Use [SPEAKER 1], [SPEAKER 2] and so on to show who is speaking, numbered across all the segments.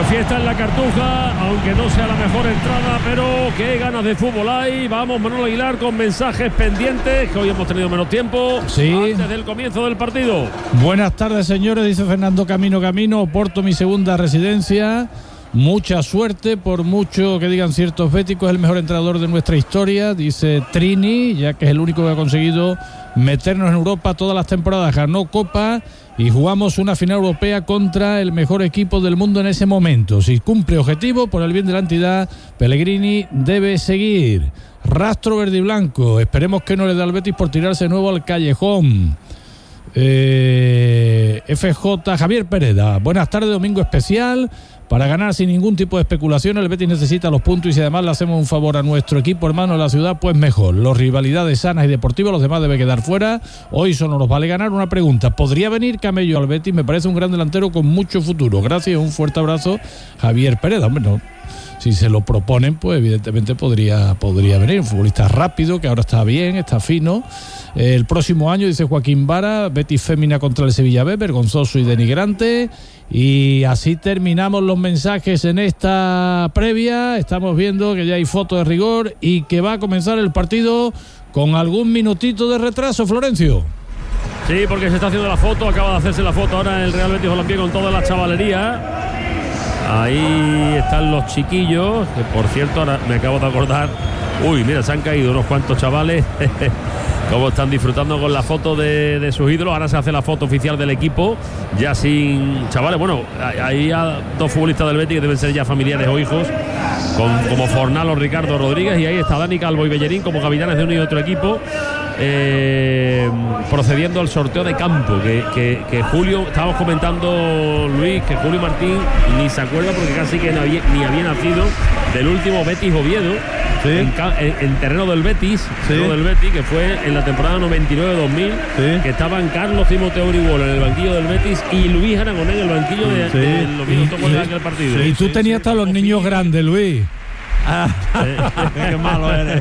[SPEAKER 1] fiesta en la Cartuja, aunque no sea la mejor entrada, pero qué ganas de fútbol hay. Vamos, Manolo Aguilar, con mensajes pendientes, que hoy hemos tenido menos tiempo, antes del comienzo del partido.
[SPEAKER 2] Buenas tardes, señores, dice Fernando Camino. Oporto, mi segunda residencia. Mucha suerte, por mucho que digan ciertos béticos, es el mejor entrenador de nuestra historia, dice Trini, ya que es el único que ha conseguido meternos en Europa todas las temporadas. Ganó Copa y jugamos una final europea contra el mejor equipo del mundo en ese momento. Si cumple objetivo, por el bien de la entidad, Pellegrini debe seguir. Rastro verde y blanco, esperemos que no le dé al Betis por tirarse de nuevo al callejón. FJ Javier Pereda, buenas tardes, domingo especial. Para ganar sin ningún tipo de especulación, el Betis necesita los puntos, y si además le hacemos un favor a nuestro equipo hermano de la ciudad, pues mejor. Las rivalidades sanas y deportivas, los demás debe quedar fuera. Hoy solo nos vale ganar. Una pregunta: ¿podría venir Camello al Betis? Me parece un gran delantero con mucho futuro. Gracias, un fuerte abrazo, Javier Pereda. Hombre, no, si se lo proponen, pues evidentemente podría venir. Un futbolista rápido, que ahora está bien, está fino. El próximo año, dice Joaquín Vara, Betis fémina contra el Sevilla B, vergonzoso y denigrante. Y así terminamos los mensajes en esta previa. Estamos viendo que ya hay foto de rigor y que va a comenzar el partido con algún minutito de retraso, Florencio.
[SPEAKER 1] Sí, porque se está haciendo la foto, acaba de hacerse la foto ahora el Real Betis Balompié con toda la chavalería. Ahí están los chiquillos, que por cierto ahora me acabo de acordar. Uy, mira, se han caído unos cuantos chavales. Cómo están disfrutando con la foto de sus ídolos. Ahora se hace la foto oficial del equipo, ya sin chavales. Bueno, hay dos futbolistas del Betis que deben ser ya familiares o hijos, como Fornal o Ricardo Rodríguez, y ahí está Dani Calvo y Bellerín como capitanes de uno y otro equipo, procediendo al sorteo de campo, que Julio, estábamos comentando, Luis, que Julio Martín ni se acuerda, porque casi que ni había nacido, del último Betis Oviedo. Sí. En terreno del Betis, sí. Del Betis, que fue en la temporada 99-2000, sí. Que estaban Carlos Timoteo Uribol en el banquillo del Betis y Luis Aragonés en el banquillo del Oviedo. En aquel partido.
[SPEAKER 2] Sí, y tú tenías hasta los niños grandes, Luis.
[SPEAKER 3] Qué malo eres.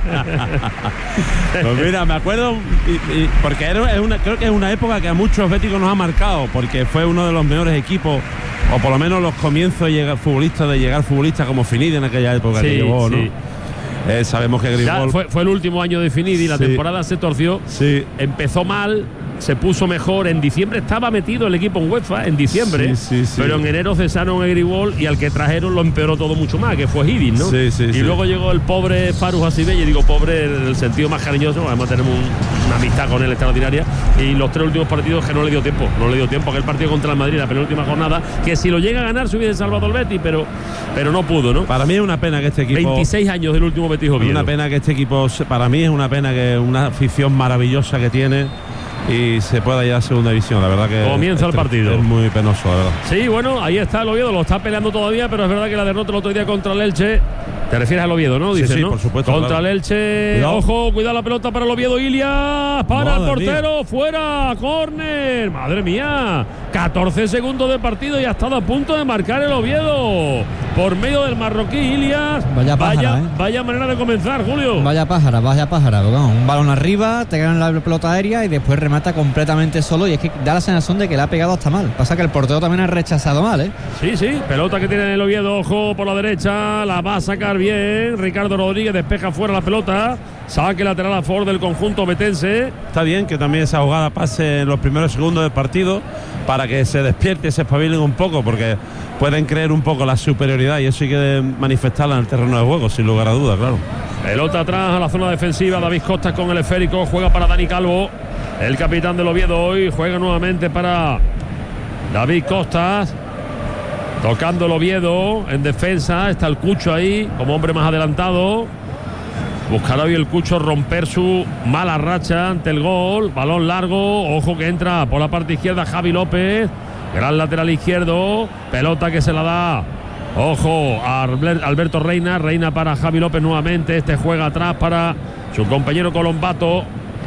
[SPEAKER 3] Pues mira, me acuerdo, porque creo que es una época que a muchos béticos nos ha marcado, porque fue uno de los mejores equipos, o por lo menos los comienzos de llegar futbolistas como Finidi en aquella época, sí, que llegó, ¿no? Sí. Sabemos que Grifols
[SPEAKER 1] fue el último año de Finidi, la temporada se torció, empezó mal, se puso mejor. En diciembre estaba metido el equipo en UEFA, en diciembre, pero en enero cesaron a Grifols y al que trajeron lo empeoró todo mucho más, que fue Hiddink, ¿no? Y luego llegó el pobre Farus Asibelle, digo pobre en el sentido más cariñoso, además tenemos una amistad con él extraordinaria, y los tres últimos partidos que no le dio tiempo, aquel partido contra el Madrid, la penúltima jornada, que si lo llega a ganar se hubiese salvado el Betis, pero no pudo, ¿no?
[SPEAKER 3] Para mí es una pena que este equipo,
[SPEAKER 1] 26 años del último Betis Oviedo.
[SPEAKER 3] Una pena que este equipo, para mí es una pena que una afición maravillosa que tiene y se pueda ir a segunda división, la verdad que
[SPEAKER 1] comienza el partido.
[SPEAKER 3] Es muy penoso, la verdad.
[SPEAKER 1] Sí, bueno, ahí está el Oviedo, lo está peleando todavía, pero es verdad que la derrota el otro día contra el Elche. Te refieres al Oviedo, ¿no? Dices, ¿no?
[SPEAKER 3] Por supuesto.
[SPEAKER 1] Contra el Elche. Cuidado. Ojo, cuidado la pelota para el Oviedo. Ilias, para el portero, mía. Fuera, córner. Madre mía, 14 segundos de partido y ha estado a punto de marcar el Oviedo por medio del marroquí Ilias. Vaya manera de comenzar, Julio.
[SPEAKER 4] Vaya pájara. Bueno, un balón arriba, te ganan la pelota aérea y después remata completamente solo, y es que da la sensación de que le ha pegado hasta mal. Pasa que el portero también ha rechazado mal, ¿eh?
[SPEAKER 1] Sí, pelota que tiene el Oviedo, ojo por la derecha, la va a sacar bien Ricardo Rodríguez, despeja fuera la pelota, saque lateral a favor del conjunto betense.
[SPEAKER 3] Está bien que también esa jugada pase en los primeros segundos del partido para que se despierte y se espabilen un poco, porque pueden creer un poco la superioridad y eso hay que manifestarla en el terreno de juego, sin lugar a dudas, claro.
[SPEAKER 1] Pelota atrás a la zona defensiva, David Costas con el esférico, juega para Dani Calvo, el capitán del Oviedo hoy, juega nuevamente para David Costas. Tocando el Oviedo en defensa, está el Cucho ahí como hombre más adelantado. Buscará hoy el Cucho romper su mala racha ante el gol. Balón largo, ojo que entra por la parte izquierda Javi López, gran lateral izquierdo. Pelota que se la da, ojo, a Alberto Reina para Javi López nuevamente. Este juega atrás para su compañero Colombato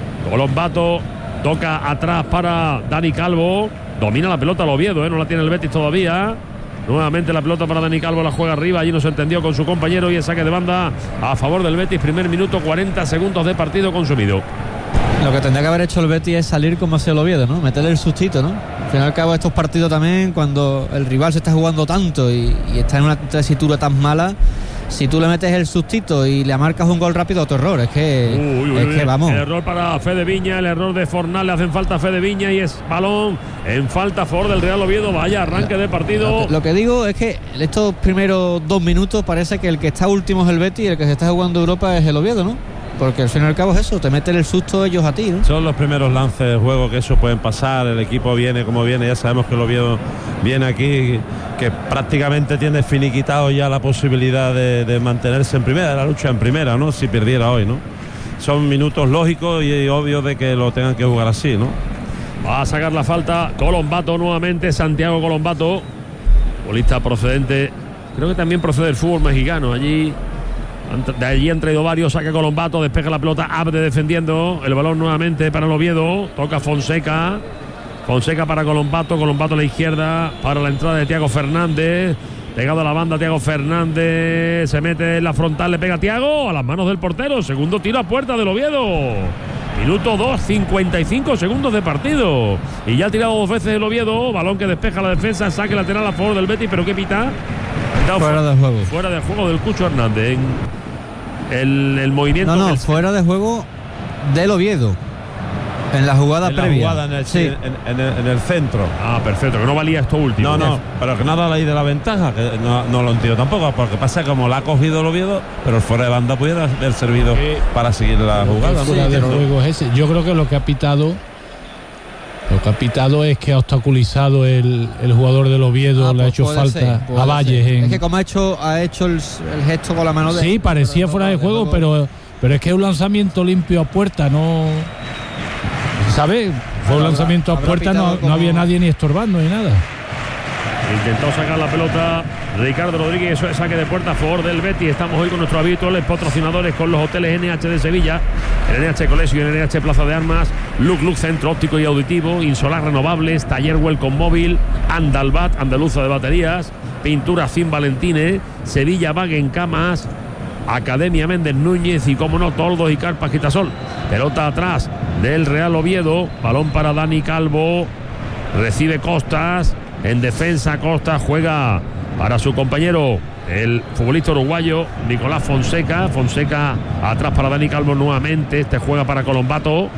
[SPEAKER 1] toca atrás para Dani Calvo. Domina la pelota el Oviedo, no la tiene el Betis todavía. Nuevamente la pelota para Dani Calvo, la juega arriba, allí no se entendió con su compañero y el saque de banda a favor del Betis. Primer minuto, 40 segundos de partido consumido.
[SPEAKER 4] Lo que tendría que haber hecho el Betis es salir como hacia el Oviedo, ¿no? Meterle el sustito, ¿no? Al fin y al cabo, estos partidos también, cuando el rival se está jugando tanto y está en una tesitura tan mala, si tú le metes el sustito y le marcas un gol rápido, otro error. Es que vamos.
[SPEAKER 1] El error para Fede Viña, el error de Fornal, le hacen falta a Fede Viña y es balón en falta a favor del Real Oviedo. Vaya arranque de partido.
[SPEAKER 4] Lo que digo es que estos primeros 2 minutos parece que el que está último es el Betis y el que se está jugando Europa es el Oviedo, ¿no? Porque al fin y al cabo es eso, te meten el susto ellos a ti, ¿no?
[SPEAKER 3] Son los primeros lances de juego que eso pueden pasar. El equipo viene como viene, ya sabemos que el Oviedo viene aquí, que prácticamente tiene finiquitado ya la posibilidad de mantenerse en primera, de la lucha en primera, ¿no? Si perdiera hoy, ¿no? Son minutos lógicos y obvios de que lo tengan que jugar así, ¿no?
[SPEAKER 1] Va a sacar la falta Colombato nuevamente, Santiago Colombato, futbolista procedente, creo que también procede del fútbol mexicano. De allí han traído varios, saca Colombato, despeja la pelota, Abde defendiendo, el balón nuevamente para el Oviedo, toca Fonseca para Colombato a la izquierda, para la entrada de Thiago Fernández, pegado a la banda Thiago Fernández, se mete en la frontal, le pega Thiago, a las manos del portero, segundo tiro a puerta del Oviedo. Minuto 2, 55 segundos de partido. Y ya ha tirado 2 veces el Oviedo, balón que despeja la defensa, saque lateral a favor del Betis, pero ¿qué pita?
[SPEAKER 4] Fuera de juego.
[SPEAKER 1] Fuera de juego del Cucho Hernández. El movimiento.
[SPEAKER 4] No, fuera de juego del Oviedo. En la jugada previa.
[SPEAKER 3] La jugada en el centro.
[SPEAKER 1] Ah, perfecto, que no valía esto último.
[SPEAKER 3] No, pero que nada ley de la ventaja, que no lo entiendo tampoco, porque pasa como la ha cogido el Oviedo, pero el fuera de banda pudiera haber servido para seguir la jugada.
[SPEAKER 2] Fuera de juego es ese. Yo creo que lo que ha pitado es que ha obstaculizado el jugador del Oviedo, le ha hecho falta a Valles.
[SPEAKER 4] Es que como ha hecho el gesto con la mano de...
[SPEAKER 2] Sí, parecía fuera de juego, pero es que es un lanzamiento limpio a puerta, no... ¿Sabes? Fue un lanzamiento a puerta, no había nadie ni estorbando ni nada.
[SPEAKER 1] Intentó sacar la pelota Ricardo Rodríguez, eso es saque de puerta a favor del Betis. Estamos hoy con nuestros habituales patrocinadores, con los hoteles NH de Sevilla, el NH Colegio y el NH Plaza de Armas, Look Centro Óptico y Auditivo, Insolar Renovables, Taller Welcome Móvil, Andalbat, Andaluza de Baterías, Pintura Cin Valentine, Sevilla Wagen Camas, Academia Méndez Núñez y, como no, Toldos y Carpas Quitasol. Pelota atrás del Real Oviedo, balón para Dani Calvo, recibe Costas, en defensa Costas, juega para su compañero el futbolista uruguayo Nicolás Fonseca atrás para Dani Calvo nuevamente, este juega para Colombato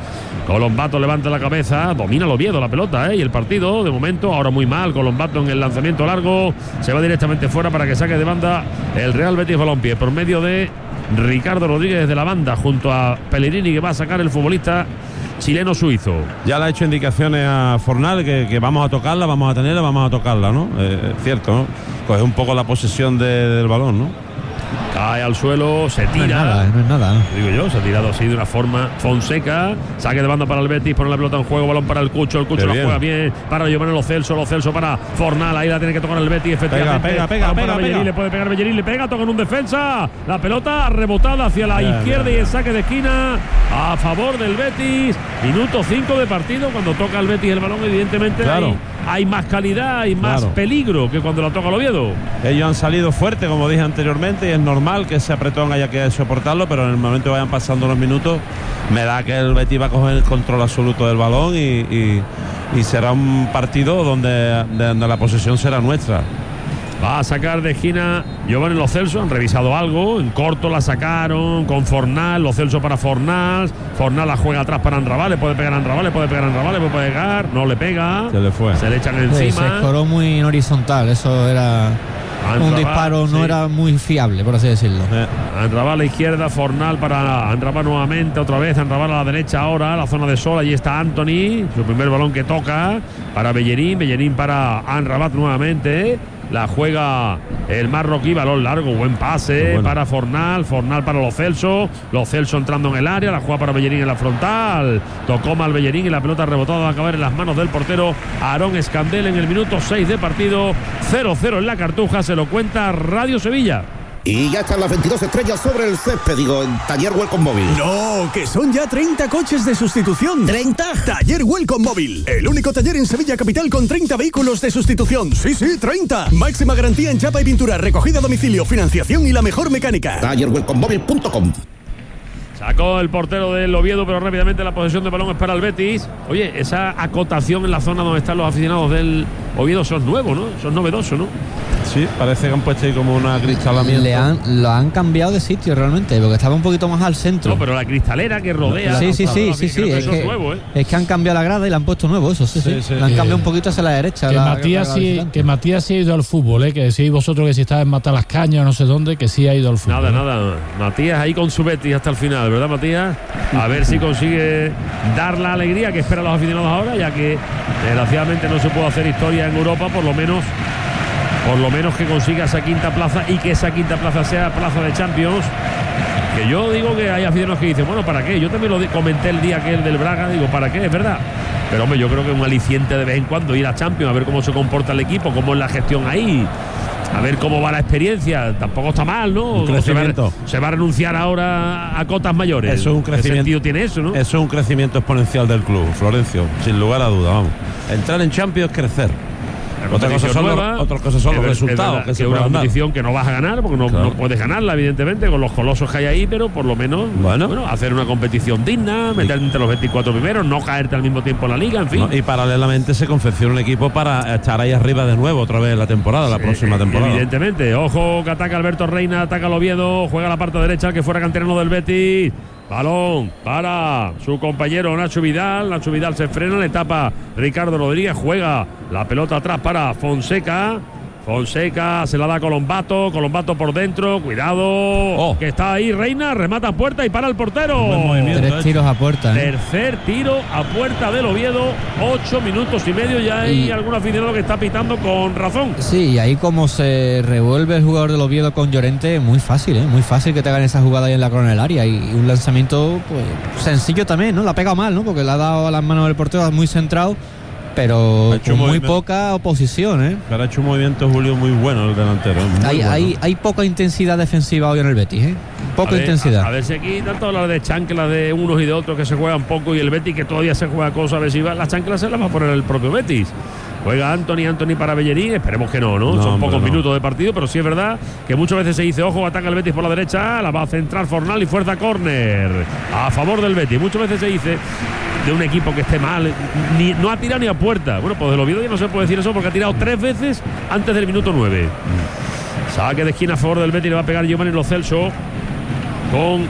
[SPEAKER 1] levanta la cabeza, domina el Oviedo la pelota, y el partido de momento ahora muy mal. Colombato en el lanzamiento largo, se va directamente fuera para que saque de banda el Real Betis Balompié por medio de Ricardo Rodríguez desde la banda junto a Pellegrini, que va a sacar el futbolista chileno-suizo.
[SPEAKER 3] Ya le ha hecho indicaciones a Fornal que vamos a tocarla, vamos a tenerla, vamos a tocarla, ¿no? Es cierto, ¿no? Coge un poco la posesión del balón, ¿no?
[SPEAKER 1] Cae al suelo, se tira.
[SPEAKER 4] No es nada.
[SPEAKER 1] Digo yo, se ha tirado así de una forma. Fonseca, saque de banda para el Betis, pone la pelota en juego, balón para el Cucho la juega bien para Giovanni Lo Celso para Fornal, ahí la tiene que tocar el Betis, efectivamente.
[SPEAKER 3] Pega.
[SPEAKER 1] Bellerín, le puede pegar Bellerín, le pega, toca en un defensa, la pelota rebotada hacia la izquierda y el saque de esquina a favor del Betis. Minuto 5 de partido, cuando toca el Betis el balón, evidentemente hay más calidad y más peligro que cuando la toca el Oviedo.
[SPEAKER 3] Ellos han salido fuerte, como dije anteriormente, y es normal que ese apretón haya que soportarlo, pero en el momento que vayan pasando los minutos, me da que el Betis va a coger el control absoluto del balón y será un partido donde la posesión será nuestra.
[SPEAKER 1] Va a sacar de esquina Giovanni Lo Celso, han revisado algo, en corto la sacaron con Fornal, Lo Celso para Fornal la juega atrás para Andrabal, le puede pegar Andrabal, le puede pegar, no le pega,
[SPEAKER 3] se le fue,
[SPEAKER 1] se le echan encima.
[SPEAKER 4] Se escoró muy en horizontal, eso era un disparo, no era muy fiable, por así decirlo.
[SPEAKER 1] Andrabal a la izquierda, Fornal para Andrabal nuevamente, otra vez Andrabal a la derecha ahora, la zona de sol, allí está Anthony, su primer balón que toca para Bellerín para Andrabal nuevamente. La juega el marroquí, balón largo, buen pase para Fornal para Lo Celso entrando en el área, la juega para Bellerín en la frontal, tocó mal Bellerín y la pelota rebotada va a acabar en las manos del portero Aarón Escandel en el minuto 6 de partido. 0-0 en la Cartuja, se lo cuenta Radio Sevilla.
[SPEAKER 5] Y ya están las 22 estrellas sobre el césped, en Taller Welcome Móvil.
[SPEAKER 6] No, que son ya 30 coches de sustitución.
[SPEAKER 5] ¿30?
[SPEAKER 6] Taller Welcome Móvil, el único taller en Sevilla capital con 30 vehículos de sustitución. Sí, 30. Máxima garantía en chapa y pintura, recogida a domicilio, financiación y la mejor mecánica.
[SPEAKER 5] TallerWelcomeMóvil.com.
[SPEAKER 1] Sacó el portero del Oviedo, pero rápidamente la posesión de balón es para el Betis. Oye, esa acotación en la zona donde están los aficionados del Oviedo, eso es nuevo, ¿no? Eso es novedoso, ¿no?
[SPEAKER 3] Sí, parece que han puesto ahí como una acristalamiento.
[SPEAKER 4] Lo han cambiado de sitio realmente, porque estaba un poquito más al centro.
[SPEAKER 1] No, pero la cristalera que rodea.
[SPEAKER 4] Sí.
[SPEAKER 1] Eso es nuevo, ¿eh?
[SPEAKER 4] Es que han cambiado la grada y la han puesto nuevo, eso sí. La han cambiado un poquito hacia la derecha.
[SPEAKER 2] Que Matías sí ha ido al fútbol, que decís vosotros que si estaba en Matalascaña o no sé dónde, que sí ha ido al fútbol.
[SPEAKER 1] Nada. Matías ahí con su Betis hasta el final, ¿verdad, Matías? A ver si consigue dar la alegría que esperan los aficionados ahora, ya que desgraciadamente no se puede hacer historia en Europa, por lo menos que consiga esa quinta plaza y que esa quinta plaza sea plaza de Champions. Que yo digo que hay aficionados que dicen, bueno, ¿para qué? Yo también lo comenté el día que el del Braga, digo, ¿para qué? Es verdad. Pero hombre, yo creo que es un aliciente de vez en cuando ir a Champions, a ver cómo se comporta el equipo, cómo es la gestión ahí, a ver cómo va la experiencia. Tampoco está mal, ¿no?
[SPEAKER 3] Un crecimiento.
[SPEAKER 1] Se va a renunciar ahora a cotas mayores.
[SPEAKER 3] Eso es un crecimiento.
[SPEAKER 1] ¿Qué sentido tiene eso, no?
[SPEAKER 3] Eso es un crecimiento exponencial del club, Florencio, sin lugar a duda, vamos. Entrar en Champions es crecer. Otra cosa son los resultados.
[SPEAKER 1] Que es una competición que no vas a ganar, porque no puedes ganarla, evidentemente, con los colosos que hay ahí, pero por lo menos bueno, hacer una competición digna, meter entre los 24 primeros, no caerte al mismo tiempo en la liga, en fin.
[SPEAKER 3] Y paralelamente se confecciona un equipo para estar ahí arriba de nuevo otra vez la temporada, la próxima temporada.
[SPEAKER 1] Evidentemente. Ojo que ataca Alberto Reina, ataca el Oviedo, juega la parte derecha, que fuera canterano del Betis. Balón para su compañero Nacho Vidal. Nacho Vidal se frena, le tapa Ricardo Rodríguez. Juega la pelota atrás para Fonseca. Fonseca se la da a Colombato. Colombato por dentro. Cuidado. Que está ahí Reina. Remata a puerta y para el portero.
[SPEAKER 4] 3 tiros a puerta.
[SPEAKER 1] Tercer tiro a puerta del Oviedo. 8 minutos y medio. Ya hay algún aficionado que está pitando con razón.
[SPEAKER 4] Sí, y ahí como se revuelve el jugador del Oviedo con Llorente, muy fácil, muy fácil que te hagan esa jugada ahí en la corona del área. Y un lanzamiento pues sencillo también, ¿no? La ha pegado mal, ¿no? Porque le ha dado a las manos del portero muy centrado, pero con muy poca oposición,
[SPEAKER 3] Pero ha hecho un movimiento, Julio, muy bueno el delantero.
[SPEAKER 4] Hay poca intensidad defensiva hoy en el Betis, Poca intensidad.
[SPEAKER 1] A ver si aquí tanto las de chanclas de unos y de otros que se juegan poco, y el Betis que todavía se juega cosas, a ver si las chanclas se las va a poner el propio Betis. Juega Anthony para Bellerín, esperemos que no. Son pocos minutos de partido, pero sí es verdad que muchas veces se dice, ojo, ataca el Betis por la derecha, la va a centrar Fornal y fuerza córner a favor del Betis. Muchas veces se dice de un equipo que esté mal, no ha tirado ni a puerta. Bueno, pues del Oviedo ya no se puede decir eso, porque ha tirado 3 veces antes del minuto 9. Saque de esquina a favor del Betis, le va a pegar Giovanni Lo Celso con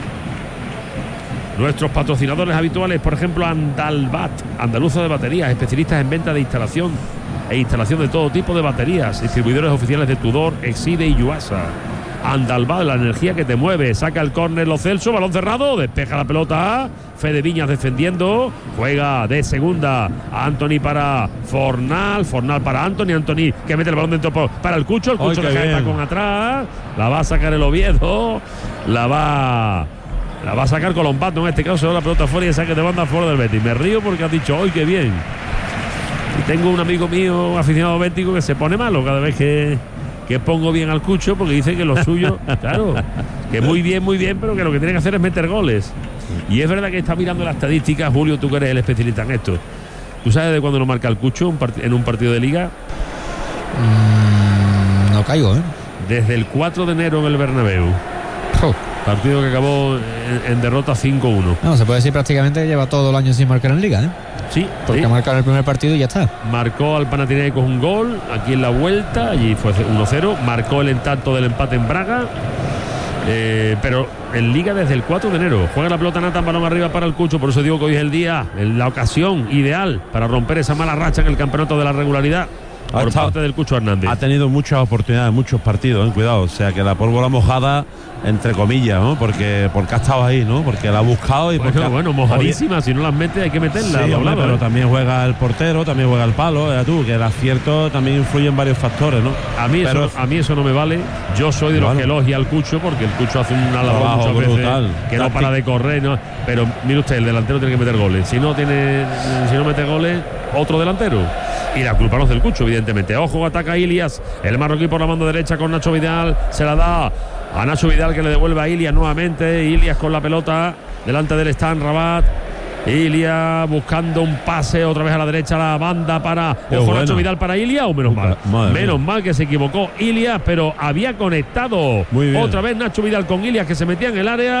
[SPEAKER 1] nuestros patrocinadores habituales, por ejemplo Andalbat, Andaluza de Baterías, especialistas en venta de instalación de todo tipo de baterías, distribuidores oficiales de Tudor, Exide y Yuasa. Andalbat, la energía que te mueve. Saca el córner Lo Celso, balón cerrado, despeja la pelota, Fede Viñas defendiendo, juega de segunda Anthony para Fornal para Anthony que mete el balón dentro para el Cucho que cae con atrás, la va a sacar el Oviedo, la va a sacar Colombato, en este caso se va la pelota fuera y saque de banda fuera del Betis. Me río porque has dicho, ¡ay, qué bien! Y tengo un amigo mío, aficionado bético, que se pone malo cada vez que pongo bien al Cucho, porque dice que lo suyo, claro, que muy bien, pero que lo que tiene que hacer es meter goles. Y es verdad que está mirando las estadísticas, Julio, tú que eres el especialista en esto. ¿Tú sabes de cuándo lo marca el Cucho en un partido de liga?
[SPEAKER 4] No caigo,
[SPEAKER 1] Desde el 4 de enero en el Bernabéu. Partido que acabó en derrota 5-1.
[SPEAKER 4] No, se puede decir prácticamente que lleva todo el año sin marcar en liga,
[SPEAKER 1] Sí,
[SPEAKER 4] porque ha marcado el primer partido y ya está.
[SPEAKER 1] Marcó al Panathinaikos un gol aquí en la vuelta, allí fue 1-0. Marcó el tanto del empate en Braga, pero en liga desde el 4 de enero. Juega la pelota Nathan, balón arriba para el Cucho. Por eso digo que hoy es el día, la ocasión ideal para romper esa mala racha en el campeonato de la regularidad por parte del Cucho Hernández.
[SPEAKER 3] Ha tenido muchas oportunidades, muchos partidos, cuidado. O sea, que la pólvora mojada, entre comillas, porque ha estado ahí, porque la ha buscado. Y
[SPEAKER 1] bueno, mojadísima, si no las mete hay que meterla.
[SPEAKER 3] Sí, pero también juega el portero, también juega el palo, que el acierto también influye en varios factores,
[SPEAKER 1] A mí eso no me vale. Yo soy de los que elogia al Cucho, porque el Cucho hace una labor muchas
[SPEAKER 3] brutal,
[SPEAKER 1] veces que no para de correr, pero mire usted, el delantero tiene que meter goles. Si no mete goles, otro delantero. Y la culpa no es del Cucho, evidentemente. Ojo, ataca Ilias, el marroquí por la mano derecha con Nacho Vidal, se la da a Nacho Vidal, que le devuelve a Ilias nuevamente. Ilias con la pelota delante del Stan Rabat. Ilias buscando un pase otra vez a la derecha, la banda para Nacho Vidal para Ilias, o menos mal que se equivocó Ilias, pero había conectado otra vez Nacho Vidal con Ilias, que se metía en el área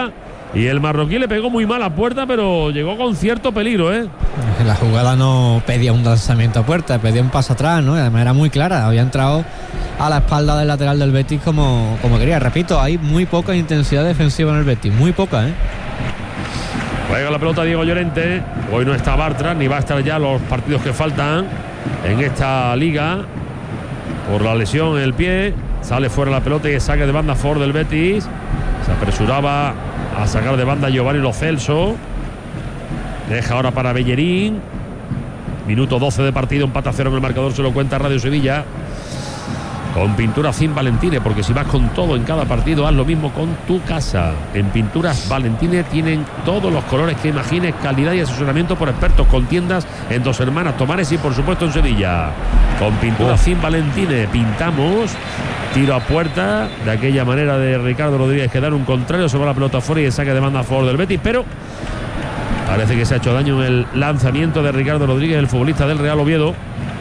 [SPEAKER 1] Y el marroquí le pegó muy mal a puerta, pero llegó con cierto peligro, ¿eh?
[SPEAKER 4] La jugada no pedía un lanzamiento a puerta, pedía un paso atrás, ¿no? Además era muy clara, había entrado a la espalda del lateral del Betis como quería. Repito, hay muy poca intensidad defensiva en el Betis, muy poca, ¿eh?
[SPEAKER 1] Juega la pelota Diego Llorente. Hoy no está Bartra, ni va a estar ya los partidos que faltan en esta liga por la lesión en el pie. Sale fuera la pelota y saque de banda Ford del Betis. Se apresuraba a sacar de banda Giovanni Lo Celso. Deja ahora para Bellerín. Minuto 12 de partido, empate a 0 en el marcador, se lo cuenta Radio Sevilla. Con Pinturas Zin Valentine, porque si vas con todo en cada partido, haz lo mismo con tu casa. En Pinturas Valentine tienen todos los colores que imagines, calidad y asesoramiento por expertos, con tiendas en Dos Hermanas, Tomares y por supuesto en Sevilla. Con Pinturas Zin Valentine pintamos. Tiro a puerta, de aquella manera de Ricardo Rodríguez, que dan un contrario, se va la pelota fuera y el saque de banda a favor del Betis, pero parece que se ha hecho daño en el lanzamiento de Ricardo Rodríguez, el futbolista del Real Oviedo,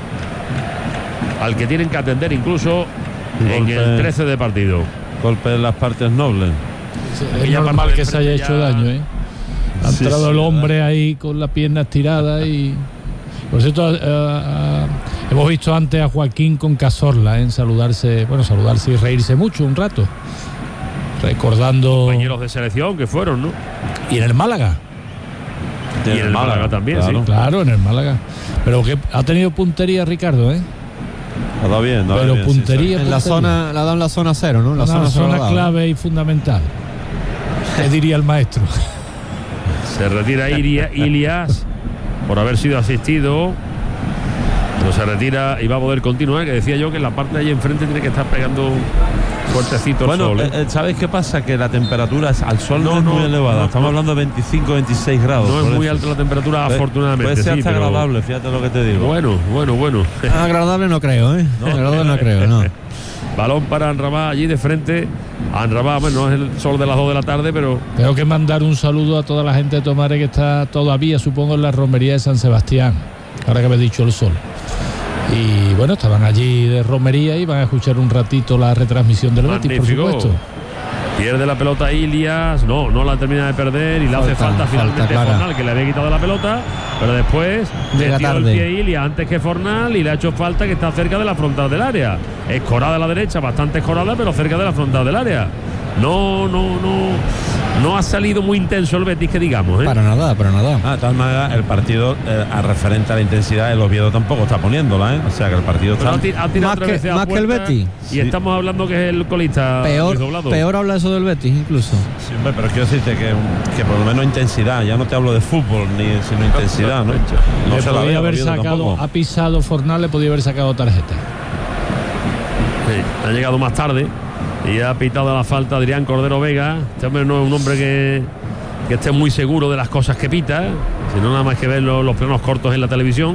[SPEAKER 1] al que tienen que atender incluso en el 13 de partido.
[SPEAKER 3] Golpe en las partes nobles.
[SPEAKER 2] Es normal que se haya hecho daño, ¿eh? Ha entrado el hombre ahí con la pierna estirada y... Por cierto, hemos visto antes a Joaquín con Cazorla en saludarse y reírse mucho un rato, recordando
[SPEAKER 1] compañeros de selección que fueron, ¿no?
[SPEAKER 2] Y en el Málaga.
[SPEAKER 1] Y en el Málaga también,
[SPEAKER 3] claro.
[SPEAKER 1] sí.
[SPEAKER 2] Claro, en el Málaga. Pero que ha tenido puntería Ricardo, ¿eh?
[SPEAKER 3] Ha dado bien,
[SPEAKER 2] pero bien, puntería,
[SPEAKER 3] sí,
[SPEAKER 4] en la zona, la ha dado en la zona 0, ¿no?
[SPEAKER 2] La zona clave y fundamental. ¿Qué diría el maestro?
[SPEAKER 1] Se retira Ilias por haber sido asistido. No se retira y va a poder continuar, que decía yo que en la parte de ahí enfrente tiene que estar pegando fuertecito el sol.
[SPEAKER 3] ¿Sabes qué pasa? Que la temperatura al sol no es muy elevada. Estamos hablando de 25, 26 grados.
[SPEAKER 1] No es muy alta la temperatura, afortunadamente.
[SPEAKER 3] Puede ser
[SPEAKER 1] sí,
[SPEAKER 3] hasta agradable, fíjate lo que te digo.
[SPEAKER 1] Bueno.
[SPEAKER 4] Agradable no creo, ¿eh? Agradable no creo, no.
[SPEAKER 1] Balón para Anrabá allí de frente. Anrabá, bueno, es el sol de las 2 de la tarde, pero...
[SPEAKER 2] Tengo que mandar un saludo a toda la gente de Tomares que está todavía, supongo, en la romería de San Sebastián, ahora que me he dicho el sol. Y bueno, estaban allí de romería y van a escuchar un ratito la retransmisión del Betis, por supuesto.
[SPEAKER 1] Pierde la pelota Ilias, no la termina de perder y le hace falta finalmente Fornal, que le había quitado la pelota, pero después le tiró el pie Ilias antes que Fornal y le ha hecho falta, que está cerca de la frontal del área. Escorada a la derecha, bastante escorada, pero cerca de la frontal del área. No ha salido muy intenso el Betis, que digamos, ¿eh?
[SPEAKER 4] Para nada.
[SPEAKER 3] De todas maneras, el partido, a referente a la intensidad, el Oviedo tampoco está poniéndola, ¿eh? O sea que el partido está...
[SPEAKER 1] Ha tirado
[SPEAKER 4] más que el Betis.
[SPEAKER 1] Y sí, estamos hablando que es el colista
[SPEAKER 4] peor habla eso del Betis incluso.
[SPEAKER 3] Sí, hombre, pero quiero decirte que por lo menos intensidad, ya no te hablo de fútbol sino intensidad, ¿no?
[SPEAKER 2] Le podía haber sacado, ha pisado Fornal, le podía haber sacado tarjeta.
[SPEAKER 1] Sí, ha llegado más tarde y ha pitado la falta Adrián Cordero Vega. Este hombre no es un hombre que esté muy seguro de las cosas que pita, sino nada más que ver los planos cortos en la televisión.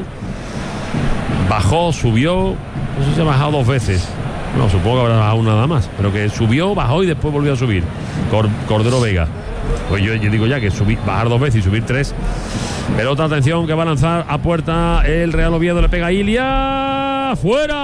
[SPEAKER 1] Bajó, subió, no sé si se ha bajado 2 veces. No, supongo que habrá bajado nada más, pero que subió, bajó y después volvió a subir. Cordero Vega. Pues yo digo ya que bajar 2 veces y subir 3. Pero otra atención, que va a lanzar a puerta el Real Oviedo, le pega Ilia,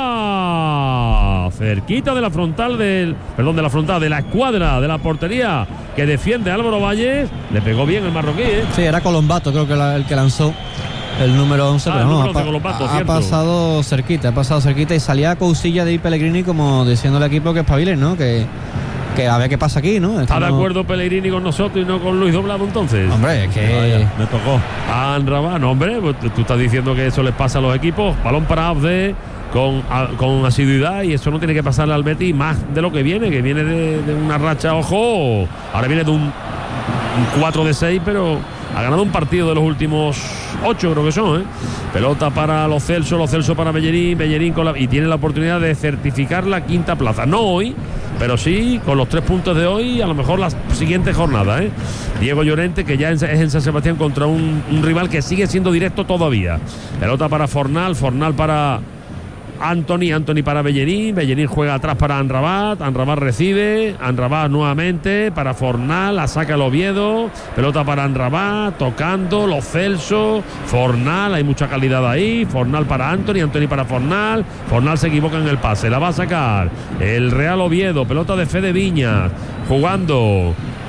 [SPEAKER 1] fuera, cerquita de la frontal de la escuadra de la portería que defiende Álvaro Valles. Le pegó bien el marroquí, ¿eh?
[SPEAKER 4] Sí, era Colombato, creo que el que lanzó el número 11, pero no, ha pasado cerquita y salía Cousilla de Pellegrini como diciendo al equipo que espabilen, ¿no? Que a ver qué pasa aquí, ¿no?
[SPEAKER 1] ¿Está de acuerdo Pellegrini con nosotros y no con Luis Doblado entonces?
[SPEAKER 4] Hombre, es que...
[SPEAKER 3] me tocó.
[SPEAKER 1] Anrabá, no, hombre, pues tú estás diciendo que eso les pasa a los equipos. Balón para Abde con asiduidad, y eso no tiene que pasarle al Betis más de lo que viene de una racha, ojo. Ahora viene de un 4 de 6, pero ha ganado un partido de los últimos 8, creo que son, ¿eh? Pelota para Lo Celso para Bellerín y tiene la oportunidad de certificar la 5ª plaza. No hoy, pero sí con los 3 puntos de hoy, a lo mejor la siguiente jornada, ¿eh? Diego Llorente, que ya es en San Sebastián contra un rival que sigue siendo directo todavía. Pelota para Fornal para Anthony para Bellerín juega atrás para Anrabat recibe, Anrabat nuevamente para Fornal, la saca el Oviedo, pelota para Anrabat, tocando, Lo Celso, Fornal, hay mucha calidad ahí, Fornal para Anthony para Fornal se equivoca en el pase, la va a sacar el Real Oviedo, pelota de Fede Viñas, jugando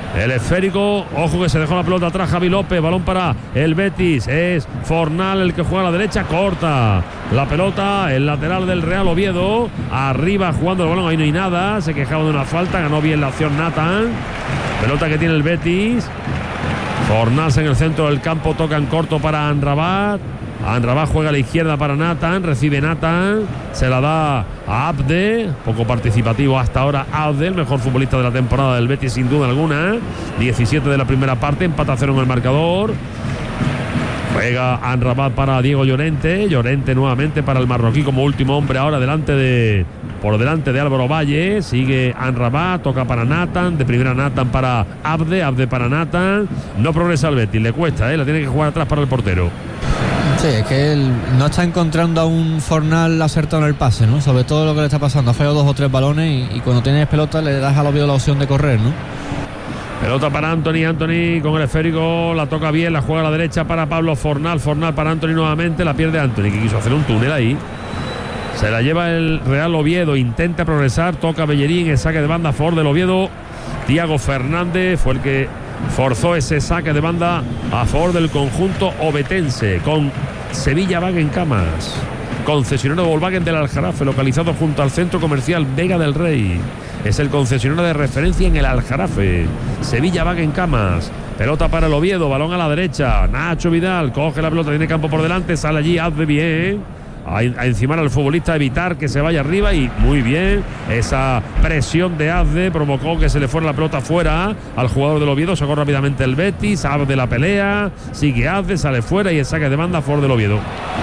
[SPEAKER 1] El esférico, ojo que se dejó la pelota atrás Javi López, balón para el Betis, es Fornal el que juega a la derecha, corta la pelota, el lateral del Real Oviedo, arriba jugando el balón, ahí no hay nada, se quejaba de una falta, ganó bien la acción Nathan, pelota que tiene el Betis, Fornals en el centro del campo, toca en corto para Amrabat. Amrabat juega a la izquierda para Nathan, recibe Nathan, se la da a Abde, poco participativo hasta ahora Abde, el mejor futbolista de la temporada del Betis sin duda alguna, 17 de la primera parte, empata 0 en el marcador. Juega Amrabat para Diego Llorente, Llorente nuevamente para el marroquí como último hombre ahora por delante de Álvaro Valle, sigue Amrabat, toca para Nathan, de primera Nathan para Abde, Abde para Nathan, no progresa el Betis, le cuesta, la tiene que jugar atrás para el portero.
[SPEAKER 4] Sí, es que él no está encontrando a un Fornal acertado en el pase, ¿no? Sobre todo lo que le está pasando, ha fallado 2 o 3 balones y cuando tienes pelota le das al Oviedo la opción de correr, ¿no?
[SPEAKER 1] Pelota para Anthony con el esférico, la toca bien, la juega a la derecha para Pablo Fornal para Anthony nuevamente, la pierde Anthony, que quiso hacer un túnel ahí. Se la lleva el Real Oviedo, intenta progresar, toca Bellerín, el saque de banda a favor del Oviedo. Tiago Fernández fue el que forzó ese saque de banda a favor del conjunto obetense, con Sevilla Wagen-Camas, concesionario Volkswagen del Aljarafe, localizado junto al centro comercial Vega del Rey. Es el concesionario de referencia en el Aljarafe. Sevilla Wagen-Camas. Pelota para el Oviedo, balón a la derecha. Nacho Vidal coge la pelota, tiene campo por delante, sale allí, hace bien. A encimar al futbolista, evitar que se vaya arriba y muy bien, esa presión de Azde provocó que se le fuera la pelota fuera al jugador del Oviedo, sacó rápidamente el Betis, Azde la pelea, sigue Azde, sale fuera y el saque de banda a favor del Oviedo.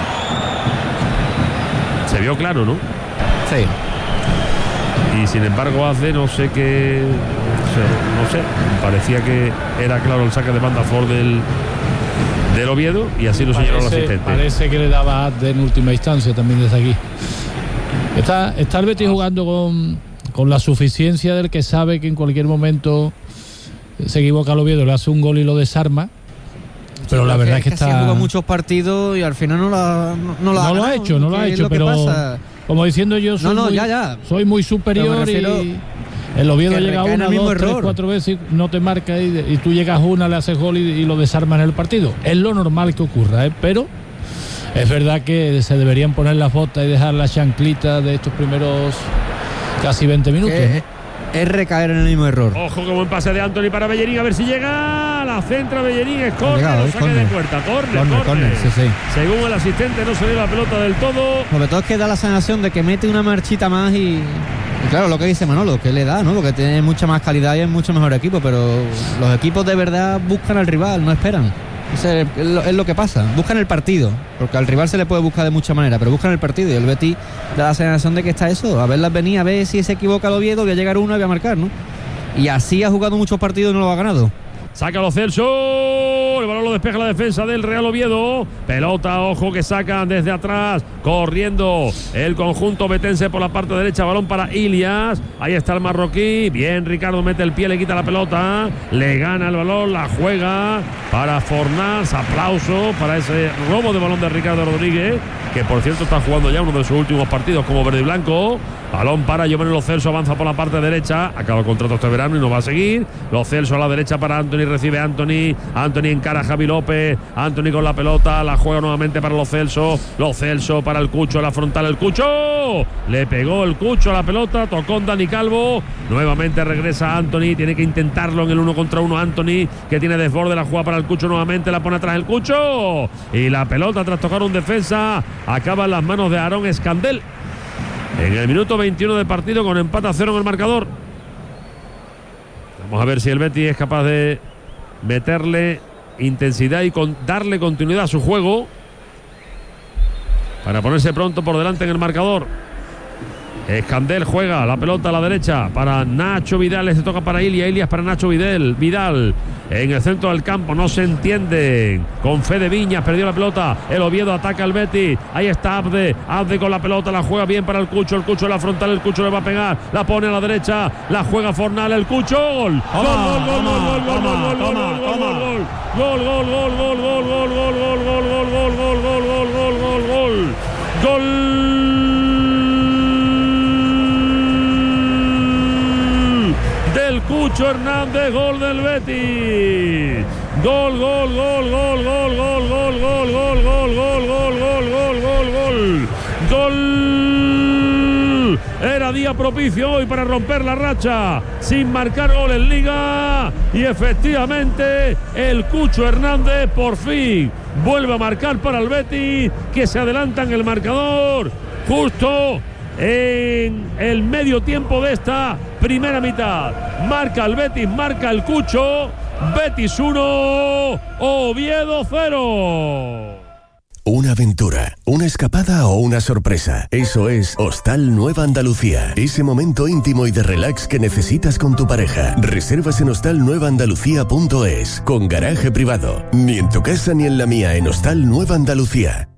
[SPEAKER 1] Se vio claro, ¿no?
[SPEAKER 4] Sí.
[SPEAKER 1] Y sin embargo Azde no sé, parecía que era claro el saque de banda a favor del Oviedo y así lo señaló el asistente.
[SPEAKER 2] Parece que le daba a en última instancia también desde aquí. Está el Betis jugando con la suficiencia del que sabe que en cualquier momento se equivoca el Oviedo, le hace un gol y lo desarma. Pero la verdad es que está...
[SPEAKER 4] ha jugado muchos partidos y al final no lo ha hecho,
[SPEAKER 2] pero como diciendo yo soy muy superior y... El Oviedo llega una, 2, 3, 4 veces y no te marca y tú llegas una, le haces gol y lo desarmas en el partido. Es lo normal que ocurra, pero es verdad que se deberían poner las botas y dejar la chanclita de estos primeros casi 20 minutos.
[SPEAKER 4] Es recaer en el mismo error.
[SPEAKER 1] Ojo, qué buen pase de Anthony para Bellerín, a ver si llega. La centra Bellerín, es córner, saque de puerta, córner.
[SPEAKER 4] Sí.
[SPEAKER 1] Según el asistente no se ve la pelota del todo.
[SPEAKER 4] Sobre todo es que da la sensación de que mete una marchita más y claro, lo que dice Manolo, que le da, ¿no? Porque tiene mucha más calidad y es mucho mejor equipo, pero los equipos de verdad buscan al rival, no esperan. Es lo que pasa, buscan el partido, porque al rival se le puede buscar de muchas maneras, pero buscan el partido y el Betis da la sensación de que está eso, a verlas venir, a ver si se equivoca el Oviedo, voy a llegar uno y voy a marcar, ¿no? Y así ha jugado muchos partidos y no lo ha ganado.
[SPEAKER 1] Sácalo Celso, el balón lo despeja la defensa del Real Oviedo, pelota, ojo que sacan desde atrás, corriendo el conjunto betense por la parte derecha, balón para Ilias, ahí está el marroquí, bien Ricardo mete el pie, le quita la pelota, le gana el balón, la juega para Fornals, aplauso para ese robo de balón de Ricardo Rodríguez, que por cierto está jugando ya uno de sus últimos partidos como verde y blanco. Balón para Giovanni Lo Celso, avanza por la parte derecha, acaba el contrato este verano y no va a seguir. Lo Celso a la derecha para Anthony, recibe Anthony encara a Javi López, Anthony con la pelota, la juega nuevamente para Lo Celso para el Cucho, la frontal el Cucho, le pegó el Cucho a la pelota, tocó Dani Calvo, nuevamente regresa Anthony, tiene que intentarlo en el 1 contra 1 Anthony, que tiene desborde, la juega para el Cucho nuevamente, la pone atrás el Cucho y la pelota tras tocar un defensa acaba en las manos de Aarón Escandel. En el minuto 21 de partido con empate a 0 en el marcador. Vamos a ver si el Betis es capaz de meterle intensidad y darle continuidad a su juego para ponerse pronto por delante en el marcador. Escandel juega la pelota a la derecha para Nacho Vidal, se toca para Ilias para Nacho Vidal en el centro del campo, no se entienden con Fede Viñas, perdió la pelota, el Oviedo ataca al Betis, ahí está Abde con la pelota, la juega bien para el Cucho en la frontal, el Cucho le va a pegar, la pone a la derecha, la juega Fornal, el Cucho, gol del Cucho Hernández, gol del Betis. Gol, gol, gol, gol, gol, gol, gol, gol, gol, gol, gol, gol, gol, gol, gol, gol. Gol. Era día propicio hoy para romper la racha sin marcar gol en Liga. Y efectivamente el Cucho Hernández por fin vuelve a marcar para el Betis, que se adelanta en el marcador justo en el medio tiempo de esta primera mitad. Marca el Betis, marca el Cucho. Betis 1, Oviedo 0.
[SPEAKER 7] Una aventura, una escapada o una sorpresa. Eso es Hostal Nueva Andalucía. Ese momento íntimo y de relax que necesitas con tu pareja. Reservas en hostalnuevaandalucía.es. Con garaje privado. Ni en tu casa ni en la mía, en Hostal Nueva Andalucía.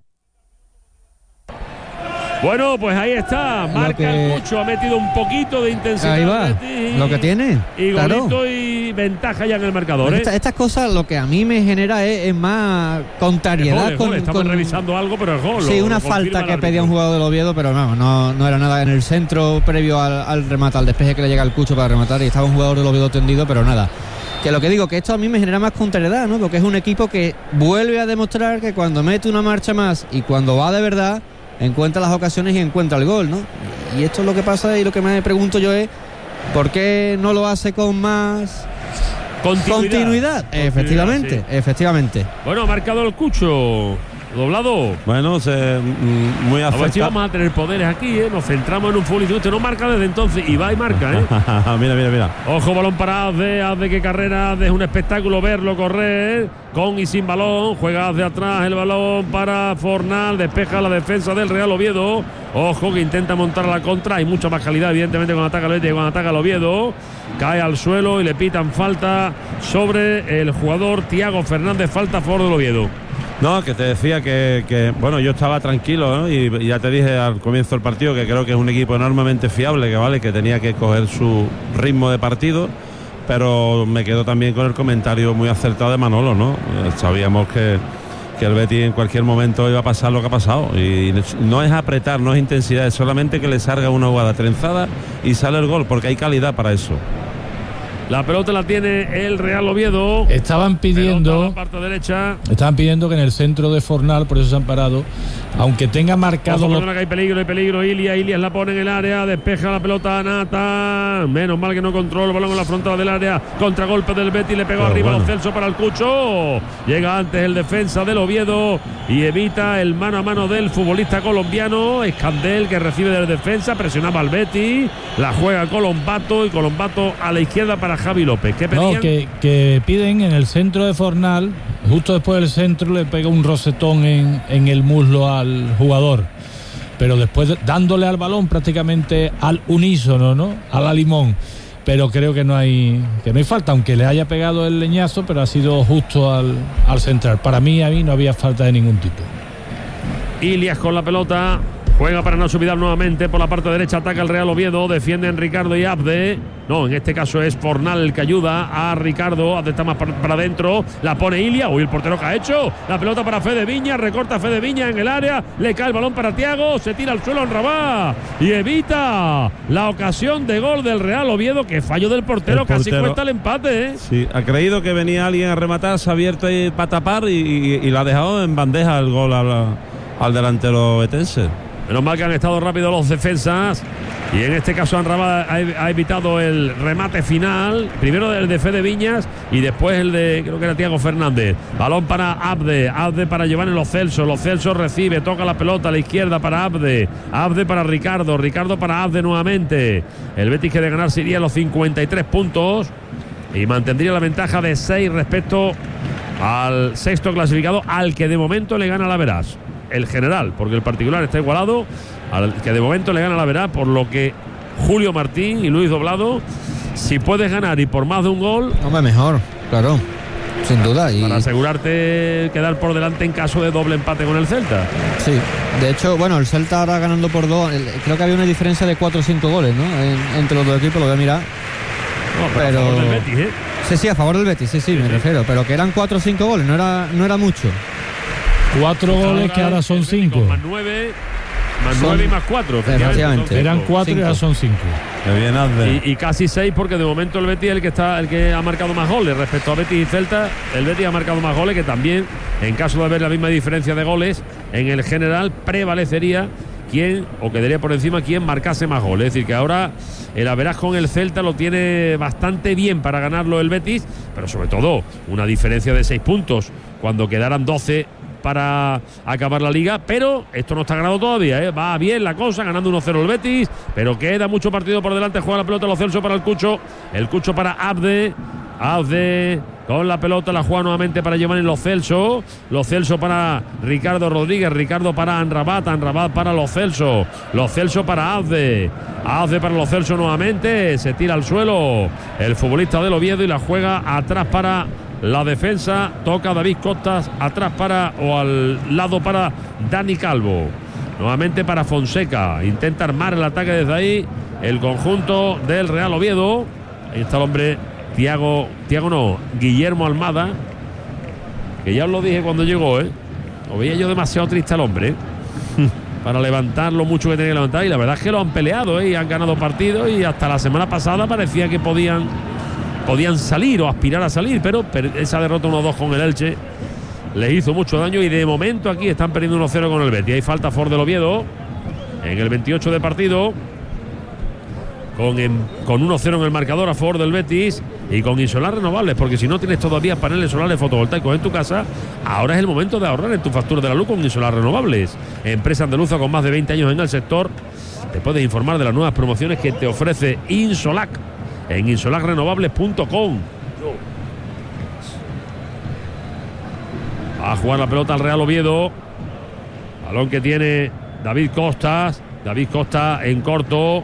[SPEAKER 1] Bueno, pues ahí está. Marca el Cucho, ha metido un poquito de intensidad.
[SPEAKER 4] Ahí va, lo que tiene.
[SPEAKER 1] Y
[SPEAKER 4] claro.
[SPEAKER 1] golito y ventaja ya en el marcador.
[SPEAKER 4] Estas cosas lo que a mí me genera es más contrariedad.
[SPEAKER 1] Estamos revisando algo, pero el gol.
[SPEAKER 4] Sí, una falta que pedía un jugador del Oviedo, pero no era nada en el centro previo al remate, al despeje que le llega al Cucho para rematar, y estaba un jugador del Oviedo tendido, pero nada. Que lo que digo, que esto a mí me genera más contrariedad, ¿no? Porque es un equipo que vuelve a demostrar que cuando mete una marcha más y cuando va de verdad, encuentra las ocasiones y encuentra el gol, ¿no? Y esto es lo que pasa, y lo que me pregunto yo es ¿por qué no lo hace con más continuidad? Efectivamente, sí. Efectivamente.
[SPEAKER 1] Bueno, ha marcado el Cucho. Doblado.
[SPEAKER 3] Bueno, muy
[SPEAKER 1] acertado. A ver si vamos a tener poderes aquí, ¿eh? Nos centramos en un futbolista. Usted no marca desde entonces y va y marca, ¿eh?
[SPEAKER 3] Mira.
[SPEAKER 1] Ojo, balón para Azde, qué carrera. Azde, es un espectáculo verlo correr con y sin balón. Juega hacia atrás el balón para Fornal. Despeja la defensa del Real Oviedo. Ojo, que intenta montar a la contra. Hay mucha más calidad, evidentemente, cuando ataca el Betis y cuando ataca el Oviedo. Cae al suelo y le pitan falta sobre el jugador Thiago Fernández. Falta a favor del Oviedo.
[SPEAKER 3] No, que te decía que bueno, yo estaba tranquilo, ¿no? Y ya te dije al comienzo del partido que creo que es un equipo enormemente fiable, que tenía que coger su ritmo de partido, pero me quedo también con el comentario muy acertado de Manolo, ¿no? Sabíamos que el Betis en cualquier momento iba a pasar lo que ha pasado, y no es apretar, no es intensidad, es solamente que le salga una jugada trenzada y sale el gol, porque hay calidad para eso.
[SPEAKER 1] La pelota la tiene el Real Oviedo.
[SPEAKER 2] Estaban pidiendo,
[SPEAKER 1] la parte derecha.
[SPEAKER 2] Estaban pidiendo que en el centro de Fornal, por eso se han parado, aunque tenga marcado.
[SPEAKER 1] Que hay peligro. Ilias la pone en el área, despeja la pelota a Nathan. Menos mal que no controla el balón en la frontal del área. Contragolpe del Betis, le pegó arriba a Celso para el Cucho. Llega antes el defensa del Oviedo y evita el mano a mano del futbolista colombiano. Escandel, que recibe del defensa, presionaba al Betis. La juega Colombato, y Colombato a la izquierda para Javi López. ¿Qué pedían?
[SPEAKER 2] No, que piden en el centro de Fornal, justo después del centro le pega un rosetón en el muslo al jugador, pero después dándole al balón prácticamente al unísono, ¿no? A la limón. Pero creo que no hay falta, aunque le haya pegado el leñazo, pero ha sido justo al central. Para mí no había falta de ningún tipo.
[SPEAKER 1] Ilias con la pelota, juega para Nacho Vidal nuevamente por la parte derecha, ataca el Real Oviedo, defienden Ricardo y Abde. No, en este caso es Fornal el que ayuda a Ricardo. Abde está más para adentro, la pone Ilias. Uy, el portero que ha hecho. La pelota para Fede Viñas, recorta Fede Viñas en el área, le cae el balón para Thiago, se tira al suelo en Rabat y evita la ocasión de gol del Real Oviedo. Que fallo del portero, casi cuesta el empate, ¿eh?
[SPEAKER 3] Sí, ha creído que venía alguien a rematar, se ha abierto ahí para tapar y la ha dejado en bandeja el gol al delantero betense.
[SPEAKER 1] Menos mal que han estado rápidos los defensas. Y en este caso Anrabá ha evitado el remate final. Primero el de Fede Viñas y después el de, creo que era Thiago Fernández. Balón para Abde. Abde para Giovanni Lo Celso. Lo Celso recibe, toca la pelota a la izquierda para Abde. Abde para Ricardo. Ricardo para Abde nuevamente. El Betis, que de ganar se iría a los 53 puntos y mantendría la ventaja de 6 respecto al sexto clasificado, al que de momento le gana la Verás. El general, porque el particular está igualado, al que de momento le gana la Verá, por lo que Julio Martín y Luis Doblado, si puedes ganar y por más de un gol,
[SPEAKER 4] hombre, mejor, claro, sin duda. Y
[SPEAKER 1] para asegurarte quedar por delante en caso de doble empate con el Celta.
[SPEAKER 4] Sí, de hecho, bueno, el Celta ahora ganando por 2, creo que había una diferencia de 4 o 5 goles, ¿no? Entre los dos equipos, lo voy a mirar.
[SPEAKER 1] No, pero a favor del Betis, ¿eh?
[SPEAKER 4] Sí, a favor del Betis, sí, me refiero, pero que eran 4 o 5 goles, no era mucho.
[SPEAKER 2] 4 goles que ahora son 5.
[SPEAKER 1] Más 9. Más 9 y más 4.
[SPEAKER 4] Efectivamente.
[SPEAKER 2] Eran 4 y ahora son 5.
[SPEAKER 3] Que bien Azde.
[SPEAKER 1] Y casi 6 porque de momento el Betis es el que ha marcado más goles respecto a Betis y Celta. El Betis ha marcado más goles, que también en caso de haber la misma diferencia de goles en el general prevalecería quien, o quedaría por encima quien marcase más goles. Es decir, que ahora el average con el Celta lo tiene bastante bien para ganarlo el Betis, pero sobre todo una diferencia de 6 puntos cuando quedaran 12 para acabar la liga. Pero esto no está ganado todavía, ¿eh? Va bien la cosa, ganando 1-0 el Betis, pero queda mucho partido por delante. Juega la pelota Lo Celso para el Cucho para Abde con la pelota, la juega nuevamente para Giovanni Lo Celso para Ricardo Rodríguez, Ricardo para Amrabat para Lo Celso para Abde para Lo Celso nuevamente, se tira al suelo el futbolista del Oviedo y la juega atrás para la defensa. Toca David Costas atrás al lado para Dani Calvo, nuevamente para Fonseca, intenta armar el ataque desde ahí el conjunto del Real Oviedo. Ahí está el hombre Guillermo Almada, que ya os lo dije cuando llegó, lo veía yo demasiado triste al hombre, para levantar lo mucho que tenía que levantar, y la verdad es que lo han peleado, y han ganado partidos, y hasta la semana pasada parecía que podían salir o aspirar a salir, pero esa derrota 1-2 con el Elche les hizo mucho daño, y de momento aquí están perdiendo 1-0 con el Betis. Hay falta a favor del Oviedo en el 28 de partido, con 1-0 en el marcador a favor del Betis, y con Insolar Renovables, porque si no tienes todavía paneles solares fotovoltaicos en tu casa, ahora es el momento de ahorrar en tu factura de la luz con Insolar Renovables, empresa andaluza con más de 20 años en el sector. Te puedes informar de las nuevas promociones que te ofrece Insolac en insolarrenovables.com. Va a jugar la pelota al Real Oviedo, balón que tiene David Costa en corto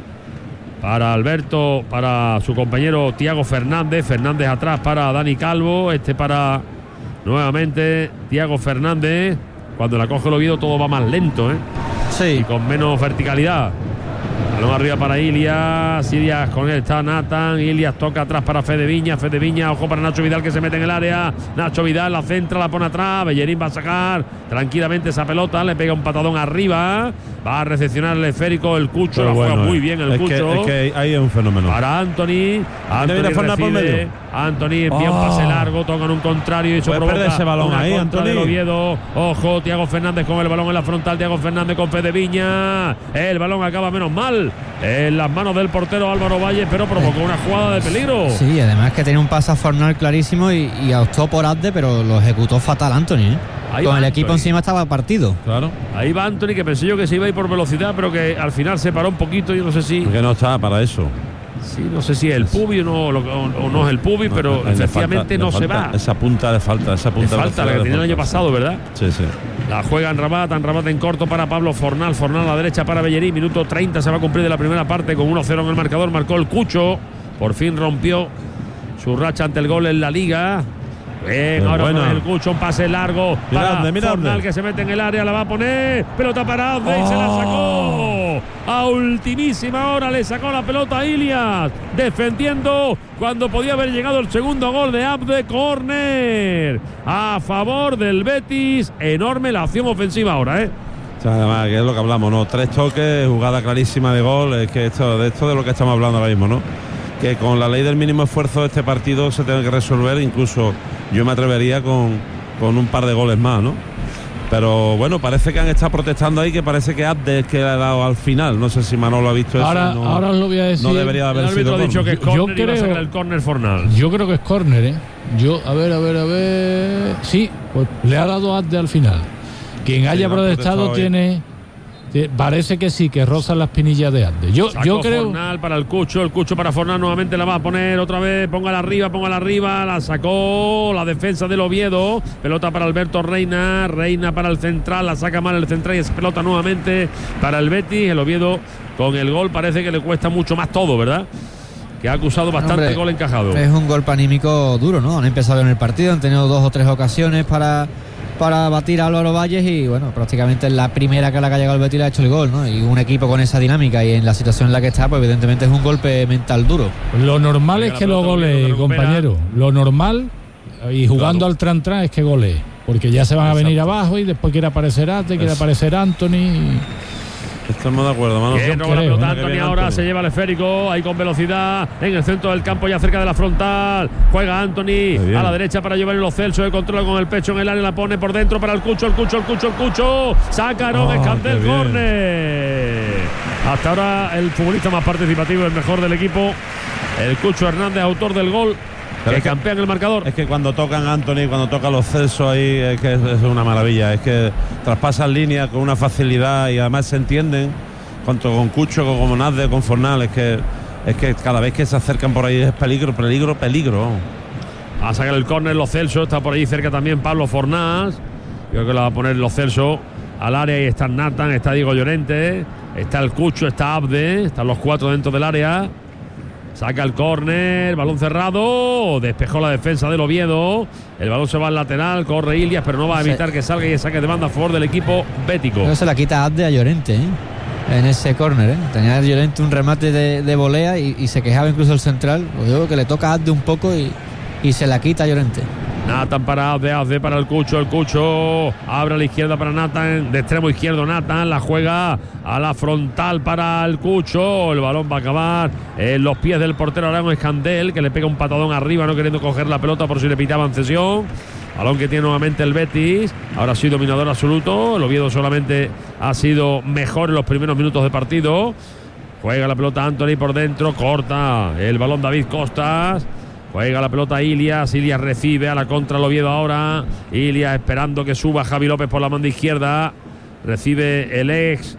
[SPEAKER 1] para Alberto, para su compañero Thiago Fernández atrás para Dani Calvo, para nuevamente Thiago Fernández. Cuando la coge el Oviedo todo va más lento,
[SPEAKER 4] sí,
[SPEAKER 1] y con menos verticalidad. Balón arriba para Ilias, con él está Nathan, Ilias toca atrás para Fede Viña, ojo para Nacho Vidal, que se mete en el área. Nacho Vidal la centra, la pone atrás, Bellerín va a sacar tranquilamente esa pelota, le pega un patadón arriba, va a recepcionar el esférico el Cucho, la juega muy bien el Cucho.
[SPEAKER 3] Es que ahí es un fenómeno.
[SPEAKER 1] Para Anthony recibe, Anthony envía un pase largo, toca en un contrario y eso provoca
[SPEAKER 3] ese balón ahí, Anthony.
[SPEAKER 1] Oviedo. Ojo, Thiago Fernández con el balón en la frontal, Thiago Fernández con Fede Viña, el balón acaba menos mal en las manos del portero Álvaro Valle, pero provocó una jugada de peligro.
[SPEAKER 4] Sí, además que tenía un pase a Fornal clarísimo y optó por Abde, pero lo ejecutó fatal Anthony, con el equipo encima estaba partido.
[SPEAKER 3] Claro.
[SPEAKER 1] Ahí va Anthony, que pensé yo que se iba a ir por velocidad, pero que al final se paró un poquito. Yo no sé si.
[SPEAKER 3] Porque no está para eso.
[SPEAKER 1] Sí, no sé si es el Pubi o no es el Pubi, pero efectivamente no se va.
[SPEAKER 3] Esa punta le falta,
[SPEAKER 1] la que tenía el año pasado, ¿verdad?
[SPEAKER 3] Sí.
[SPEAKER 1] La juega Amrabat en corto para Pablo Fornal a la derecha para Bellerín. Minuto 30 se va a cumplir de la primera parte con 1-0 en el marcador. Marcó el Cucho, por fin rompió su racha ante el gol en la Liga. Bien, ahora con el Cucho, un pase largo para Fornal, que se mete en el área, la va a poner, pelota para Abde y se la sacó. A ultimísima hora le sacó la pelota a Ilias, defendiendo cuando podía haber llegado el segundo gol de Abde. Córner a favor del Betis. Enorme la acción ofensiva ahora,
[SPEAKER 3] O sea, además, que es lo que hablamos, ¿no? 3 toques, jugada clarísima de gol. Es que esto de lo que estamos hablando ahora mismo, ¿no? Que con la ley del mínimo esfuerzo este partido se tiene que resolver, incluso yo me atrevería con un par de goles más, ¿no? Pero bueno, parece que han estado protestando ahí, que parece que Abde es que le ha dado al final. No sé si Manolo ha visto
[SPEAKER 2] ahora,
[SPEAKER 3] eso.
[SPEAKER 2] Ahora os lo voy a decir.
[SPEAKER 3] No debería haber sido.
[SPEAKER 1] El árbitro ha dicho que es córner y va a sacar el córner Fornal.
[SPEAKER 2] Yo creo que es córner, Yo, a ver. Sí, pues le ha dado Abde al final. Quien haya protestado tiene... Parece que sí, que rozan las pinillas de Abde. Yo creo.
[SPEAKER 1] Fornal para el Cucho para Fornal, nuevamente la va a poner otra vez, póngala arriba, la sacó la defensa del Oviedo, pelota para Alberto Reina para el central, la saca mal el central y es pelota nuevamente para el Betis. El Oviedo con el gol parece que le cuesta mucho más todo, ¿verdad? Que ha acusado bastante el gol encajado.
[SPEAKER 4] Es un golpe anímico duro, ¿no? Han empezado en el partido, han tenido 2 o 3 ocasiones para batir a Álvaro Valles y bueno, prácticamente es la primera que ha llegado el Betis le ha hecho el gol, ¿no? Y un equipo con esa dinámica y en la situación en la que está, pues evidentemente es un golpe mental duro.
[SPEAKER 2] Lo normal es que lo golee, compañero. Lo normal, y jugando al tran-tran, es que golee, porque ya se van a venir abajo y después quiere aparecer Ate, quiere aparecer Anthony
[SPEAKER 3] Estamos de acuerdo, Manolo.
[SPEAKER 1] Que roba la pelota Antony, ahora se lleva el esférico, ahí con velocidad, en el centro del campo, ya cerca de la frontal. Juega Antony a la derecha para Giovanni Lo Celso, que controla con el pecho en el área, la pone por dentro para el Cucho. Saca Aaron Escandel, córner. Hasta ahora el futbolista más participativo, el mejor del equipo, el Cucho Hernández, autor del gol. Que campea en el marcador.
[SPEAKER 3] Es que cuando tocan Antony, cuando tocan Lo Celso ahí, es que es una maravilla. Es que traspasan líneas con una facilidad y además se entienden, tanto con Cucho como con Nazde, con Fornal. Es que cada vez que se acercan por ahí es peligro.
[SPEAKER 1] A sacar el córner Lo Celso, está por ahí cerca también Pablo Fornal. Creo que lo va a poner Lo Celso al área. Y está Nathan, está Diego Llorente, está el Cucho, está Abde, están los 4 dentro del área. Saca el córner, balón cerrado, despejó la defensa del Oviedo, el balón se va al lateral, corre Ilias, pero no va a evitar que salga y saque de banda a favor del equipo bético.
[SPEAKER 4] No se la quita Abde a Llorente, en ese córner, tenía Llorente un remate de volea y se quejaba incluso el central. Pues yo creo que le toca a Abde un poco y se la quita a Llorente.
[SPEAKER 1] Nathan para Abde para el Cucho abre a la izquierda para Nathan, de extremo izquierdo Nathan, la juega a la frontal para el Cucho, el balón va a acabar en los pies del portero Aaron Escandel, que le pega un patadón arriba no queriendo coger la pelota por si le pitaban cesión. Balón que tiene nuevamente el Betis, ahora sí dominador absoluto, el Oviedo solamente ha sido mejor en los primeros minutos de partido. Juega la pelota Antony por dentro, corta el balón David Costas. Juega la pelota Ilias recibe a la contra el Oviedo ahora. Ilias esperando que suba Javi López por la banda izquierda. Recibe el ex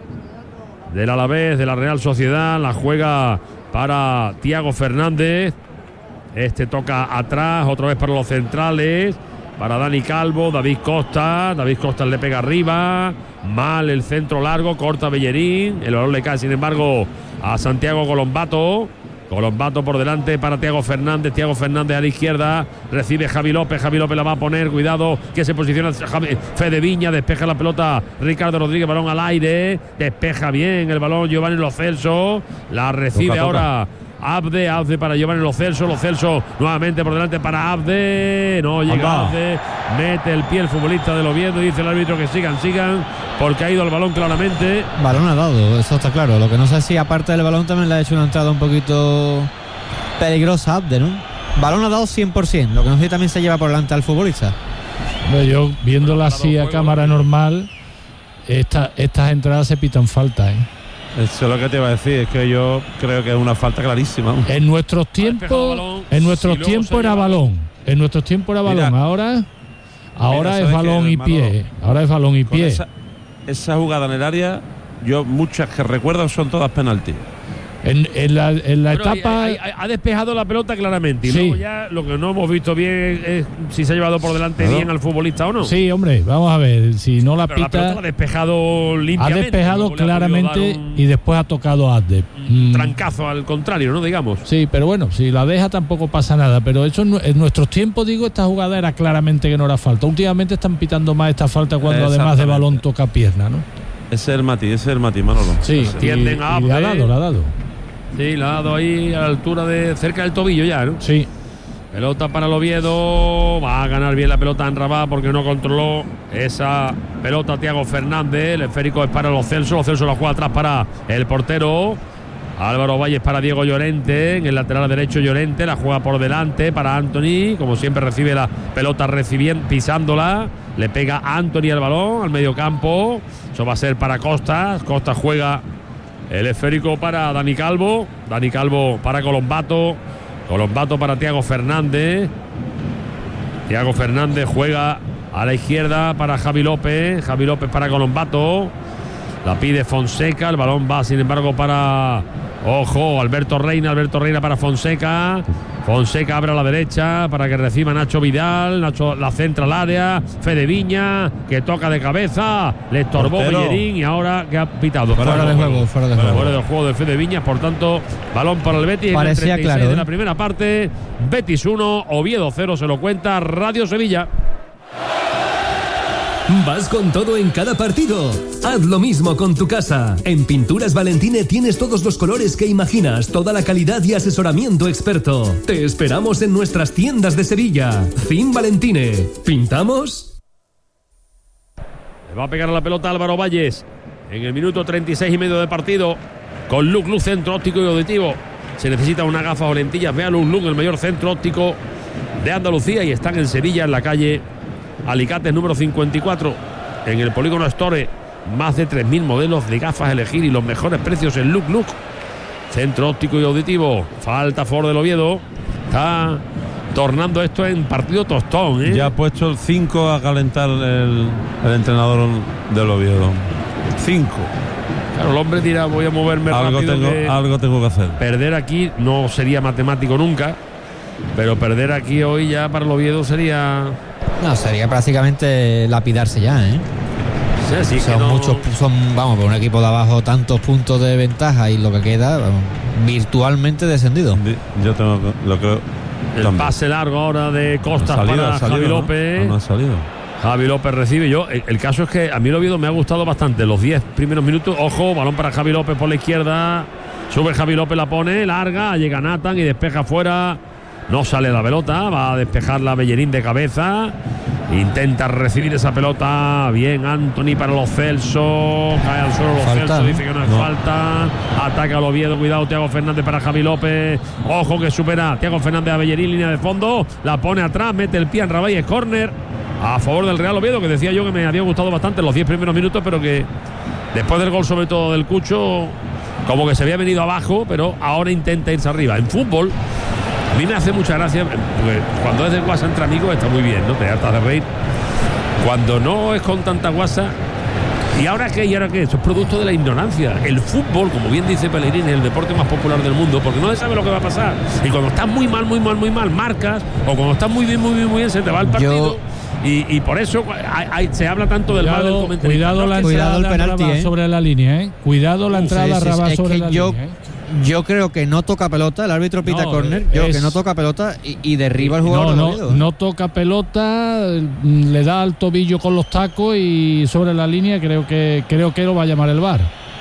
[SPEAKER 1] del Alavés, de la Real Sociedad. La juega para Thiago Fernández. Este toca atrás, otra vez para los centrales. Para Dani Calvo, David Costa. David Costa le pega arriba. Mal el centro largo, corta Bellerín. El balón le cae, sin embargo, a Santiago Colombato. Colombato por delante para Thiago Fernández a la izquierda, recibe Javi López la va a poner, cuidado que se posiciona Fede Viña, despeja la pelota Ricardo Rodríguez, balón al aire, despeja bien el balón Giovanni Lo Celso, la recibe ahora Abde para Giovanni Lo Celso nuevamente por delante para Abde, no llega Abde, mete el pie el futbolista del Oviedo, dice el árbitro que sigan, porque ha ido el balón claramente.
[SPEAKER 4] Balón ha dado, eso está claro, lo que no sé si aparte del balón también le ha hecho una entrada un poquito peligrosa Abde, ¿no? Balón ha dado 100%, lo que no sé si también se lleva por delante al futbolista.
[SPEAKER 2] Yo viéndola así a cámara normal, estas entradas se pitan falta,
[SPEAKER 3] Eso es lo que te iba a decir, es que yo creo que es una falta clarísima.
[SPEAKER 2] En nuestros tiempos era balón. En nuestros tiempos era balón. Ahora es balón y pie. Ahora es balón y pie.
[SPEAKER 3] Esa jugada en el área, yo muchas que recuerdo son todas penaltis.
[SPEAKER 2] En la etapa
[SPEAKER 1] ha despejado la pelota claramente y luego ya lo que no hemos visto bien es si se ha llevado por delante bien al futbolista o no.
[SPEAKER 2] Sí, hombre, vamos a ver, si no la
[SPEAKER 1] pero
[SPEAKER 2] pita.
[SPEAKER 1] La pelota la ha despejado limpiamente.
[SPEAKER 2] Ha despejado claramente y después ha tocado a Abde.
[SPEAKER 1] Trancazo al contrario, ¿no? Digamos.
[SPEAKER 2] Sí, pero bueno, si la deja tampoco pasa nada, pero eso en nuestros tiempos, digo, esta jugada era claramente que no era falta. Últimamente están pitando más esta falta cuando además de balón toca pierna, ¿no?
[SPEAKER 3] Ese es el matiz, Manolo.
[SPEAKER 2] Sí,
[SPEAKER 1] tienden a Abde.
[SPEAKER 2] Le ha dado.
[SPEAKER 1] Sí, la ha dado ahí a la altura de cerca del tobillo ya, ¿no?
[SPEAKER 2] Sí.
[SPEAKER 1] Pelota para el Oviedo. Va a ganar bien la pelota en Rabat porque no controló esa pelota Thiago Fernández. El esférico es para Lo Celso. Lo Celso la juega atrás para el portero Álvaro Valles, para Diego Llorente. En el lateral derecho Llorente la juega por delante para Antony. Como siempre recibe la pelota pisándola. Le pega Antony al balón al medio campo. Eso va a ser para Costas. Costas juega el esférico para Dani Calvo para Colombato para Thiago Fernández juega a la izquierda para Javi López para Colombato, la pide Fonseca, el balón va sin embargo para Alberto Reina para Fonseca abre a la derecha para que reciba Nacho Vidal, Nacho la centra al área, Fede Viña que toca de cabeza, le estorbó Bellerín y ahora que ha pitado
[SPEAKER 4] fuera de
[SPEAKER 1] juego de Fede Viña, por tanto balón para el Betis.
[SPEAKER 4] Parecía
[SPEAKER 1] en el 36
[SPEAKER 4] claro,
[SPEAKER 1] de la primera parte, Betis 1, Oviedo 0, se lo cuenta Radio Sevilla.
[SPEAKER 8] Vas con todo en cada partido. Haz lo mismo con tu casa. En Pinturas Valentine tienes todos los colores que imaginas, toda la calidad y asesoramiento experto. Te esperamos en nuestras tiendas de Sevilla. Fin Valentine. ¿Pintamos?
[SPEAKER 1] Le va a pegar a la pelota Álvaro Valles. en el minuto 36 y medio de partido, con Luz centro óptico y auditivo. Se necesita unas gafas o lentillas. Vea Luz, el mayor centro óptico de Andalucía, y están en Sevilla, en la calle Alicates número 54, en el polígono Store. Más de 3.000 modelos de gafas a elegir y los mejores precios en Luz. Centro óptico y auditivo. Falta a favor del Oviedo. Está tornando esto en partido tostón, ¿eh?
[SPEAKER 3] Ya ha puesto el 5 a calentar el entrenador del Oviedo. 5.
[SPEAKER 1] Claro, el hombre dirá, voy a moverme rápido.
[SPEAKER 3] Algo tengo que hacer.
[SPEAKER 1] Perder aquí no sería matemático nunca, pero perder aquí hoy ya para el Oviedo sería...
[SPEAKER 4] No, sería prácticamente lapidarse ya, ¿eh?
[SPEAKER 1] Sí,
[SPEAKER 4] vamos, por un equipo de abajo, tantos puntos de ventaja y lo que queda, vamos, virtualmente descendido.
[SPEAKER 3] Yo lo creo.
[SPEAKER 1] El pase largo ahora de Costas para Javi López.
[SPEAKER 3] No ha salido.
[SPEAKER 1] Javi López recibe. El caso es que a mí el Oviedo me ha gustado bastante los 10 primeros minutos. Ojo, balón para Javi López por la izquierda. Sube Javi López, la pone, larga, llega Nathan y despeja fuera. No sale la pelota, va a despejarla Bellerín de cabeza. Intenta recibir esa pelota. Bien, Antony para Los Celso. Cae al suelo Los Celso, dice que no es falta. Ataca al Oviedo, cuidado, Thiago Fernández para Javi López. Ojo que supera Thiago Fernández a Bellerín, línea de fondo. La pone atrás, mete el pie en Rabay, es córner a favor del Real Oviedo, que decía yo que me había gustado bastante los 10 primeros minutos, pero que después del gol sobre todo del Cucho, como que se había venido abajo, pero ahora intenta irse arriba. En fútbol a mí me hace mucha gracia, porque cuando es del WhatsApp entre amigos está muy bien, ¿no? Te hartas de reír. Cuando no es con tanta guasa. ¿Y ahora qué? ¿Y ahora qué? Eso es producto de la ignorancia. El fútbol, como bien dice Pellegrini, es el deporte más popular del mundo, porque no se sabe lo que va a pasar. Y cuando estás muy mal, marcas, o cuando estás muy bien, se te va el partido. Y por eso se habla tanto del mal del comentario.
[SPEAKER 2] Cuidado la entrada de penalti, sobre la línea, ¿eh? Cuidado la entrada de Rabás sobre la línea, ¿eh?
[SPEAKER 4] Yo creo que no toca pelota, el árbitro pita córner, que no toca pelota y derriba al jugador.
[SPEAKER 2] No toca pelota, le da al tobillo con los tacos y sobre la línea creo que lo va a llamar el VAR.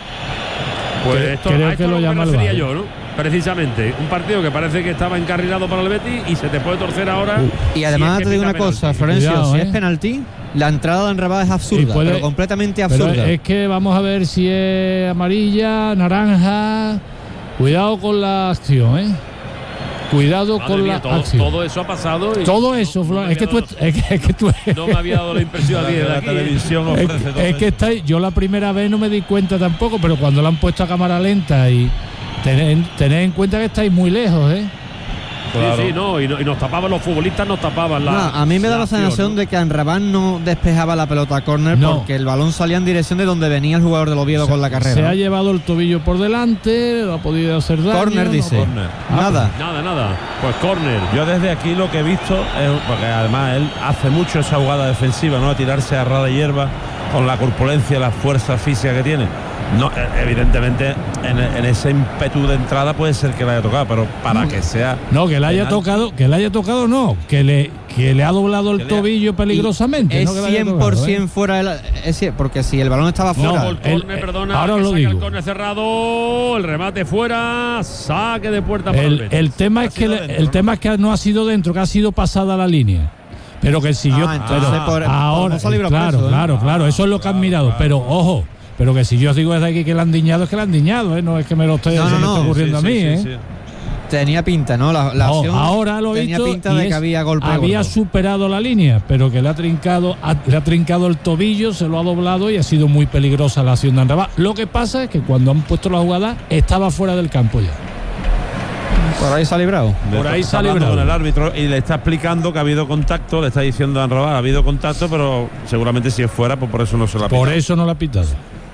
[SPEAKER 1] Pues
[SPEAKER 2] creo que lo llama el VAR.
[SPEAKER 1] Yo, ¿no? Precisamente, un partido que parece que estaba encarrilado para el Betis y se te puede torcer ahora.
[SPEAKER 4] Y además te digo una cosa, Florencio,
[SPEAKER 2] cuidado,
[SPEAKER 4] si es penalti, la entrada de Enrabada es absurda, pero completamente absurda.
[SPEAKER 2] Pero es que vamos a ver si es amarilla, naranja. Cuidado con la acción, ¿eh? Cuidado con la acción.
[SPEAKER 1] Todo eso ha pasado. Y
[SPEAKER 2] todo eso, es que tú
[SPEAKER 1] no me había dado la impresión aquí.
[SPEAKER 3] La televisión ofrece todo
[SPEAKER 2] es que estáis. Yo la primera vez no me di cuenta tampoco, pero cuando la han puesto a cámara lenta y tened en cuenta que estáis muy lejos, ¿eh?
[SPEAKER 3] Claro.
[SPEAKER 1] Sí, no, y nos tapaban los futbolistas, nos tapaban la.
[SPEAKER 4] A mí me da la sensación de que Anrabán no despejaba la pelota a córner porque el balón salía en dirección de donde venía el jugador del Oviedo con la carrera.
[SPEAKER 2] Se ha llevado el tobillo por delante, lo ha podido hacer daño.
[SPEAKER 4] Córner, dice.
[SPEAKER 3] Corner.
[SPEAKER 4] Nada.
[SPEAKER 1] Pues córner.
[SPEAKER 3] Yo desde aquí lo que he visto es, porque además él hace mucho esa jugada defensiva, ¿no? A tirarse a ras de hierba con la corpulencia, la fuerza física que tiene. No, evidentemente en ese ímpetu de entrada puede ser que le haya tocado, pero para que sea.
[SPEAKER 2] No, que le haya tocado, no, que le ha doblado el tobillo peligrosamente.
[SPEAKER 4] Es
[SPEAKER 2] no
[SPEAKER 4] 100% fuera porque si el balón estaba fuera.
[SPEAKER 1] No, el córner, perdona,
[SPEAKER 2] ahora
[SPEAKER 1] que
[SPEAKER 2] lo
[SPEAKER 1] saca
[SPEAKER 2] digo.
[SPEAKER 1] el córner cerrado, el remate fuera, saque de puerta para el Betis.
[SPEAKER 2] El tema es que no ha sido dentro, que ha sido pasada la línea. Pero que si yo ahora claro, eso es lo que han mirado, pero ojo. Pero que si yo digo desde aquí que le han diñado, es que le han diñado, ¿eh? No es que me lo esté ocurriendo a mí, ¿eh?
[SPEAKER 4] Sí. Tenía pinta, ¿no? La opción
[SPEAKER 2] ahora lo
[SPEAKER 4] tenía pinta de que había golpe.
[SPEAKER 2] Había superado la línea, pero que le ha trincado el tobillo, se lo ha doblado y ha sido muy peligrosa la acción de Anrabá. Lo que pasa es que cuando han puesto la jugada, estaba fuera del campo ya.
[SPEAKER 4] Por ahí se ha librado.
[SPEAKER 3] Con el árbitro y le está explicando que ha habido contacto, le está diciendo a Anrabá, ha habido contacto, pero seguramente si es fuera, pues por eso no se lo ha pitado.
[SPEAKER 2] Por eso no lo ha pitado.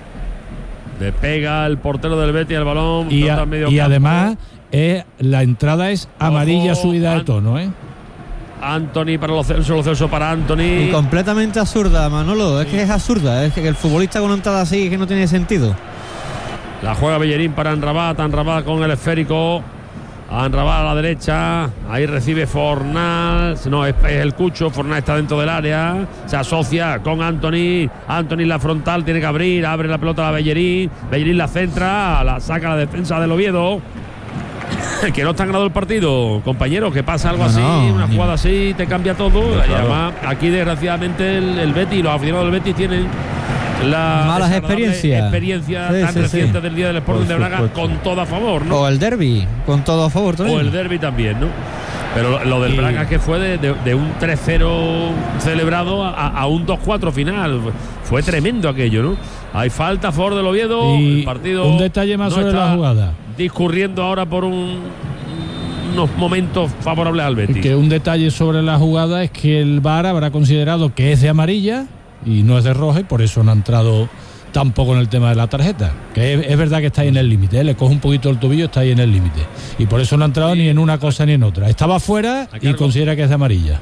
[SPEAKER 1] Le pega el portero del Betis al balón.
[SPEAKER 2] Y además la entrada es amarilla subida de tono, ¿eh?
[SPEAKER 1] Antony para Los Celso para Antony.
[SPEAKER 4] Y completamente absurda, Manolo. Es que es absurda. Es que el futbolista con una entrada así es que no tiene sentido.
[SPEAKER 1] La juega Bellerín para Anrabat con el esférico. Anrabat a la derecha. Ahí recibe Fornal. No, es el Cucho. Fornal está dentro del área. Se asocia con Antony. Antony la frontal. Tiene que abrir. Abre la pelota a Bellerín. Bellerín la centra. La saca la defensa del Oviedo. Que no está ganado el partido, compañero. Que pasa algo así. Una jugada así te cambia todo. Y además, aquí desgraciadamente el Betis, los aficionados del Betis tienen
[SPEAKER 4] malas experiencias
[SPEAKER 1] tan reciente del día del Sporting de Braga con todo a favor, ¿no?
[SPEAKER 4] O el derbi con todo a favor también.
[SPEAKER 1] O el derbi también, ¿no? Pero lo del Braga que fue de un 3-0 celebrado a un 2-4 final. Fue tremendo aquello, ¿no? Hay falta a favor del Oviedo.
[SPEAKER 2] Y
[SPEAKER 1] el partido
[SPEAKER 2] un detalle más sobre la jugada.
[SPEAKER 1] Discurriendo ahora por unos momentos favorables al Betis.
[SPEAKER 2] Que un detalle sobre la jugada es que el VAR habrá considerado que es de amarilla y no es de roja, y por eso no ha entrado tampoco en el tema de la tarjeta, que es verdad que está ahí en el límite, le coge un poquito el tobillo, está ahí en el límite, y por eso no ha entrado ni en una cosa ni en otra, estaba fuera y considera que es de amarilla.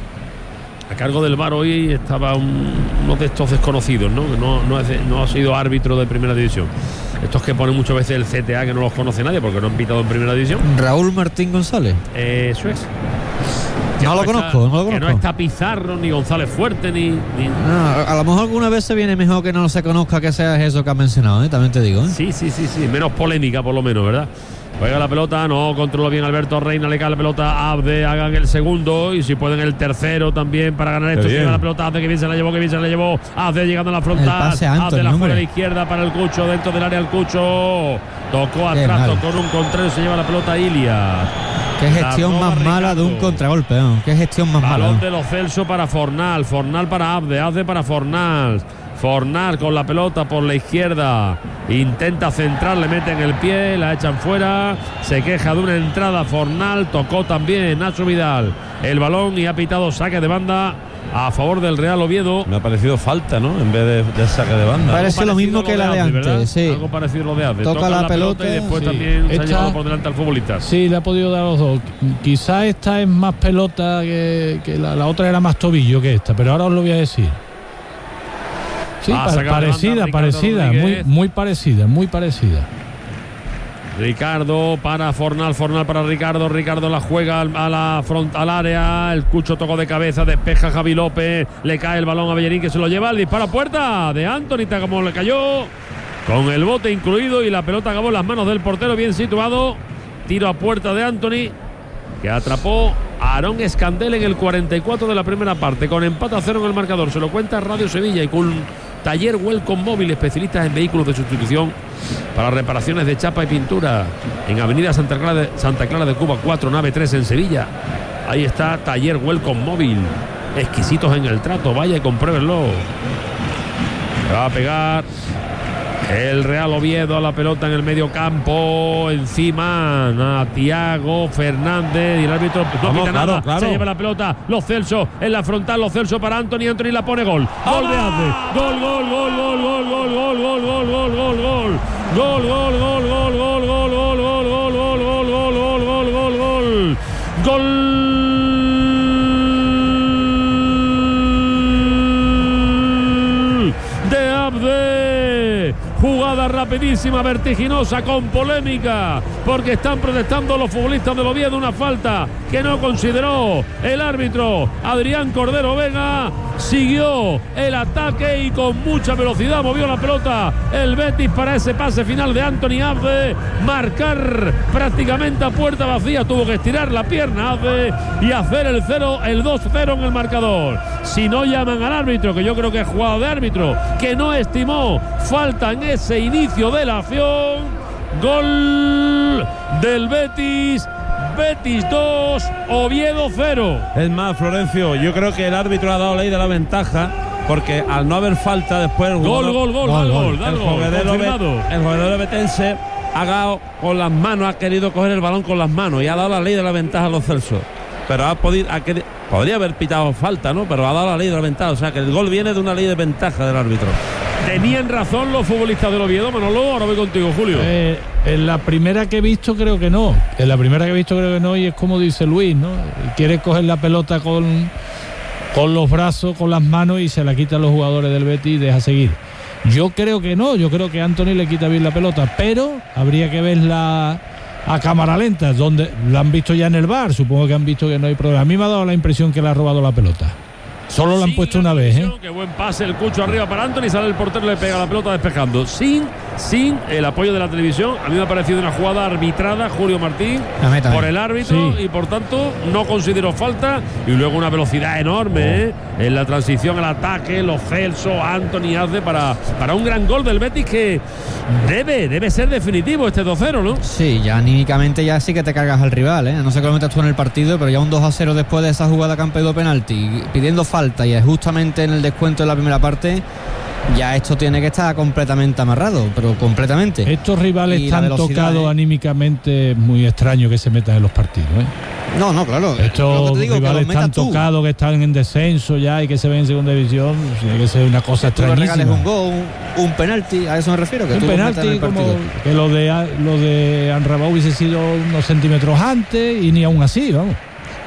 [SPEAKER 1] A cargo del VAR hoy estaba uno de estos desconocidos, ¿no? Que no ha sido árbitro de primera división. Estos que ponen muchas veces el CTA, que no los conoce nadie porque no han pitado en primera división.
[SPEAKER 4] Raúl Martín González.
[SPEAKER 1] Eso es.
[SPEAKER 4] No lo conozco.
[SPEAKER 1] Que no está Pizarro, ni González Fuerte, ni...
[SPEAKER 4] No, a lo mejor alguna vez se viene mejor que no se conozca que sea eso que has mencionado, ¿eh? También te digo, ¿eh?
[SPEAKER 1] Sí. Menos polémica, por lo menos, ¿verdad? Juega la pelota, no controla bien Alberto Reina, le cae la pelota a Abde, hagan el segundo y si pueden el tercero también para ganar esto. Llega la pelota, Abde, que bien se la llevó, Abde llegando a la frontal, Abde la fuera de izquierda para el Cucho, dentro del área el Cucho, tocó atrás, con un contrario, se lleva la pelota a Ilia.
[SPEAKER 4] Qué gestión más mala de un contragolpe, ¿no? Qué gestión más mala.
[SPEAKER 1] Balón de Lo Celso para Fornal para Abde para Fornal con la pelota por la izquierda, intenta centrar, le meten el pie, la echan fuera, se queja de una entrada Fornal, tocó también Nacho Vidal el balón y ha pitado saque de banda a favor del Real Oviedo.
[SPEAKER 3] Me ha parecido falta, ¿no? En vez de saque de banda.
[SPEAKER 4] Parece lo mismo que la de antes, sí.
[SPEAKER 1] Algo parecido lo de antes.
[SPEAKER 4] Toca la pelota
[SPEAKER 1] y después también se ha llevado por delante al futbolista.
[SPEAKER 2] Sí, le ha podido dar los dos. Quizás esta es más pelota que la otra era más tobillo que esta, pero ahora os lo voy a decir. Sí, parecida, muy parecida.
[SPEAKER 1] Ricardo para Fornal para Ricardo la juega al área, el Cucho tocó de cabeza, despeja Javi López, le cae el balón a Bellerín que se lo lleva, el disparo a puerta de Anthony, como le cayó, con el bote incluido y la pelota acabó en las manos del portero, bien situado, tiro a puerta de Anthony, que atrapó a Aarón Escandel en el 44 de la primera parte, con empate a 0 en el marcador. Se lo cuenta Radio Sevilla y con Taller Welcome Móvil, especialistas en vehículos de sustitución para reparaciones de chapa y pintura, en Avenida Santa Clara de Cuba 4, nave 3 en Sevilla. Ahí está Taller Welcome Móvil, exquisitos en el trato, vaya y compruébenlo. Va a pegar el Real Oviedo a la pelota en el medio campo, encima a Tiago Fernández y el árbitro no quita nada, se lleva la pelota, Lo Celso en la frontal, Lo Celso para Anthony la pone gol de Abde, gol de Abde. Jugada rapidísima, vertiginosa, con polémica, porque están protestando los futbolistas del Oviedo una falta que no consideró el árbitro Adrián Cordero Vega. Siguió el ataque y con mucha velocidad movió la pelota el Betis para ese pase final de Anthony Abde, marcar prácticamente a puerta vacía, tuvo que estirar la pierna Abde y hacer el 2-0 en el marcador. Si no llaman al árbitro, que yo creo que es jugada de árbitro, que no estimó falta en ese inicio de la acción, gol del Betis 2, Oviedo 0.
[SPEAKER 3] Es más, Florencio, yo creo que el árbitro ha dado ley de la ventaja, porque al no haber falta después el jugador betense ha dado con las manos, ha querido coger el balón con las manos y ha dado la ley de la ventaja a Los Celso, pero podría haber pitado falta, ¿no? Pero ha dado la ley de la ventaja, o sea que el gol viene de una ley de ventaja del árbitro.
[SPEAKER 1] ¿Tenían razón los futbolistas del Oviedo, Manolo? Ahora voy contigo, Julio.
[SPEAKER 2] En la primera que he visto creo que no. Y es como dice Luis, ¿no? Quiere coger la pelota con los brazos, con las manos y se la quitan los jugadores del Betis y deja seguir. Yo creo que no, yo creo que Anthony le quita bien la pelota, pero habría que verla a cámara lenta, donde la han visto ya en el VAR, supongo que han visto que no hay problema. A mí me ha dado la impresión que le ha robado la pelota. Solo lo han puesto una vez, ¿eh?
[SPEAKER 1] Qué buen pase, el Cucho arriba para Anthony, sale el portero, le pega la pelota despejando. Sin el apoyo de la televisión. A mí me ha parecido una jugada arbitrada, Julio Martín, por el árbitro, y por tanto no considero falta. Y luego una velocidad enorme, en la transición al ataque, Lo Celso, Anthony hace para un gran gol del Betis que debe ser definitivo este 2-0, ¿no?
[SPEAKER 4] Sí, ya anímicamente ya sí que te cargas al rival, ¿eh? No sé cómo metas tú en el partido, pero ya un 2-0 después de esa jugada que han pedido penalti, pidiendo falta, y es justamente en el descuento de la primera parte, ya esto tiene que estar completamente amarrado, pero completamente.
[SPEAKER 2] Estos rivales tan tocados anímicamente, es muy extraño que se metan en los partidos, ¿eh?
[SPEAKER 4] No, claro.
[SPEAKER 2] Estos rivales tan tocados, que están en descenso ya y que se ven en segunda división, tiene que ser una cosa extrañísima.
[SPEAKER 4] Tú regales un gol, un penalti, a eso me refiero. Que
[SPEAKER 2] un
[SPEAKER 4] tú
[SPEAKER 2] penalti, como que lo de Anrabá hubiese sido unos centímetros antes y ni aún así, vamos.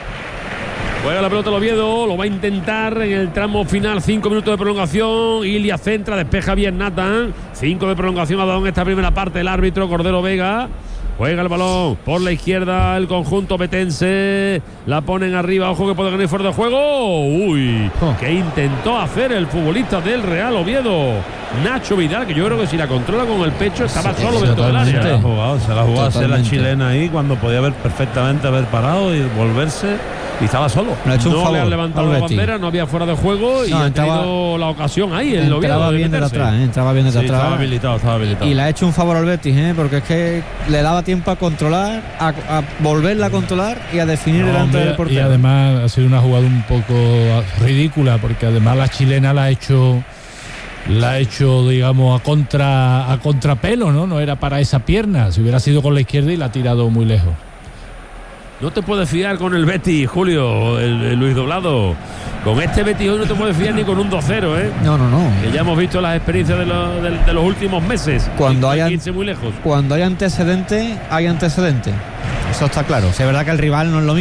[SPEAKER 1] Juega la pelota el Oviedo, lo va a intentar en el tramo final, 5 minutos de prolongación. Ilia centra, despeja bien Nathan. 5 de prolongación ha dado en esta primera parte el árbitro Cordero Vega. Juega el balón por la izquierda el conjunto betense. La ponen arriba, ojo que puede ganar fuera de juego. Uy, ¿qué intentó hacer el futbolista del Real Oviedo? Nacho Vidal, que yo creo que si la controla con el pecho estaba solo dentro del área.
[SPEAKER 3] Se la ha jugado a ser la chilena ahí cuando podía perfectamente haber parado y volverse. Y estaba solo.
[SPEAKER 1] No le han levantado la bandera, no había fuera de juego y ha tenido la ocasión ahí.
[SPEAKER 4] Entraba bien desde atrás, entraba bien desde atrás.
[SPEAKER 3] Estaba habilitado.
[SPEAKER 4] Y le ha hecho un favor al Betis, porque es que le daba tiempo a controlar, a volverla a controlar y a definir delante del portero.
[SPEAKER 2] Y además ha sido una jugada un poco ridícula, porque además la chilena la ha hecho, digamos, a contrapelo, ¿no? No era para esa pierna. Si hubiera sido con la izquierda y la ha tirado muy lejos.
[SPEAKER 1] No te puedes fiar con el Betis, Julio, el Luis Doblado. Con este Betis hoy no te puedes fiar ni con un 2-0, ¿eh?
[SPEAKER 4] No.
[SPEAKER 1] Que ya hemos visto las experiencias de los últimos meses.
[SPEAKER 4] Cuando hay
[SPEAKER 1] irse muy lejos.
[SPEAKER 4] Cuando hay antecedentes, hay antecedentes. Eso está claro. Si es verdad que el rival no es lo mismo.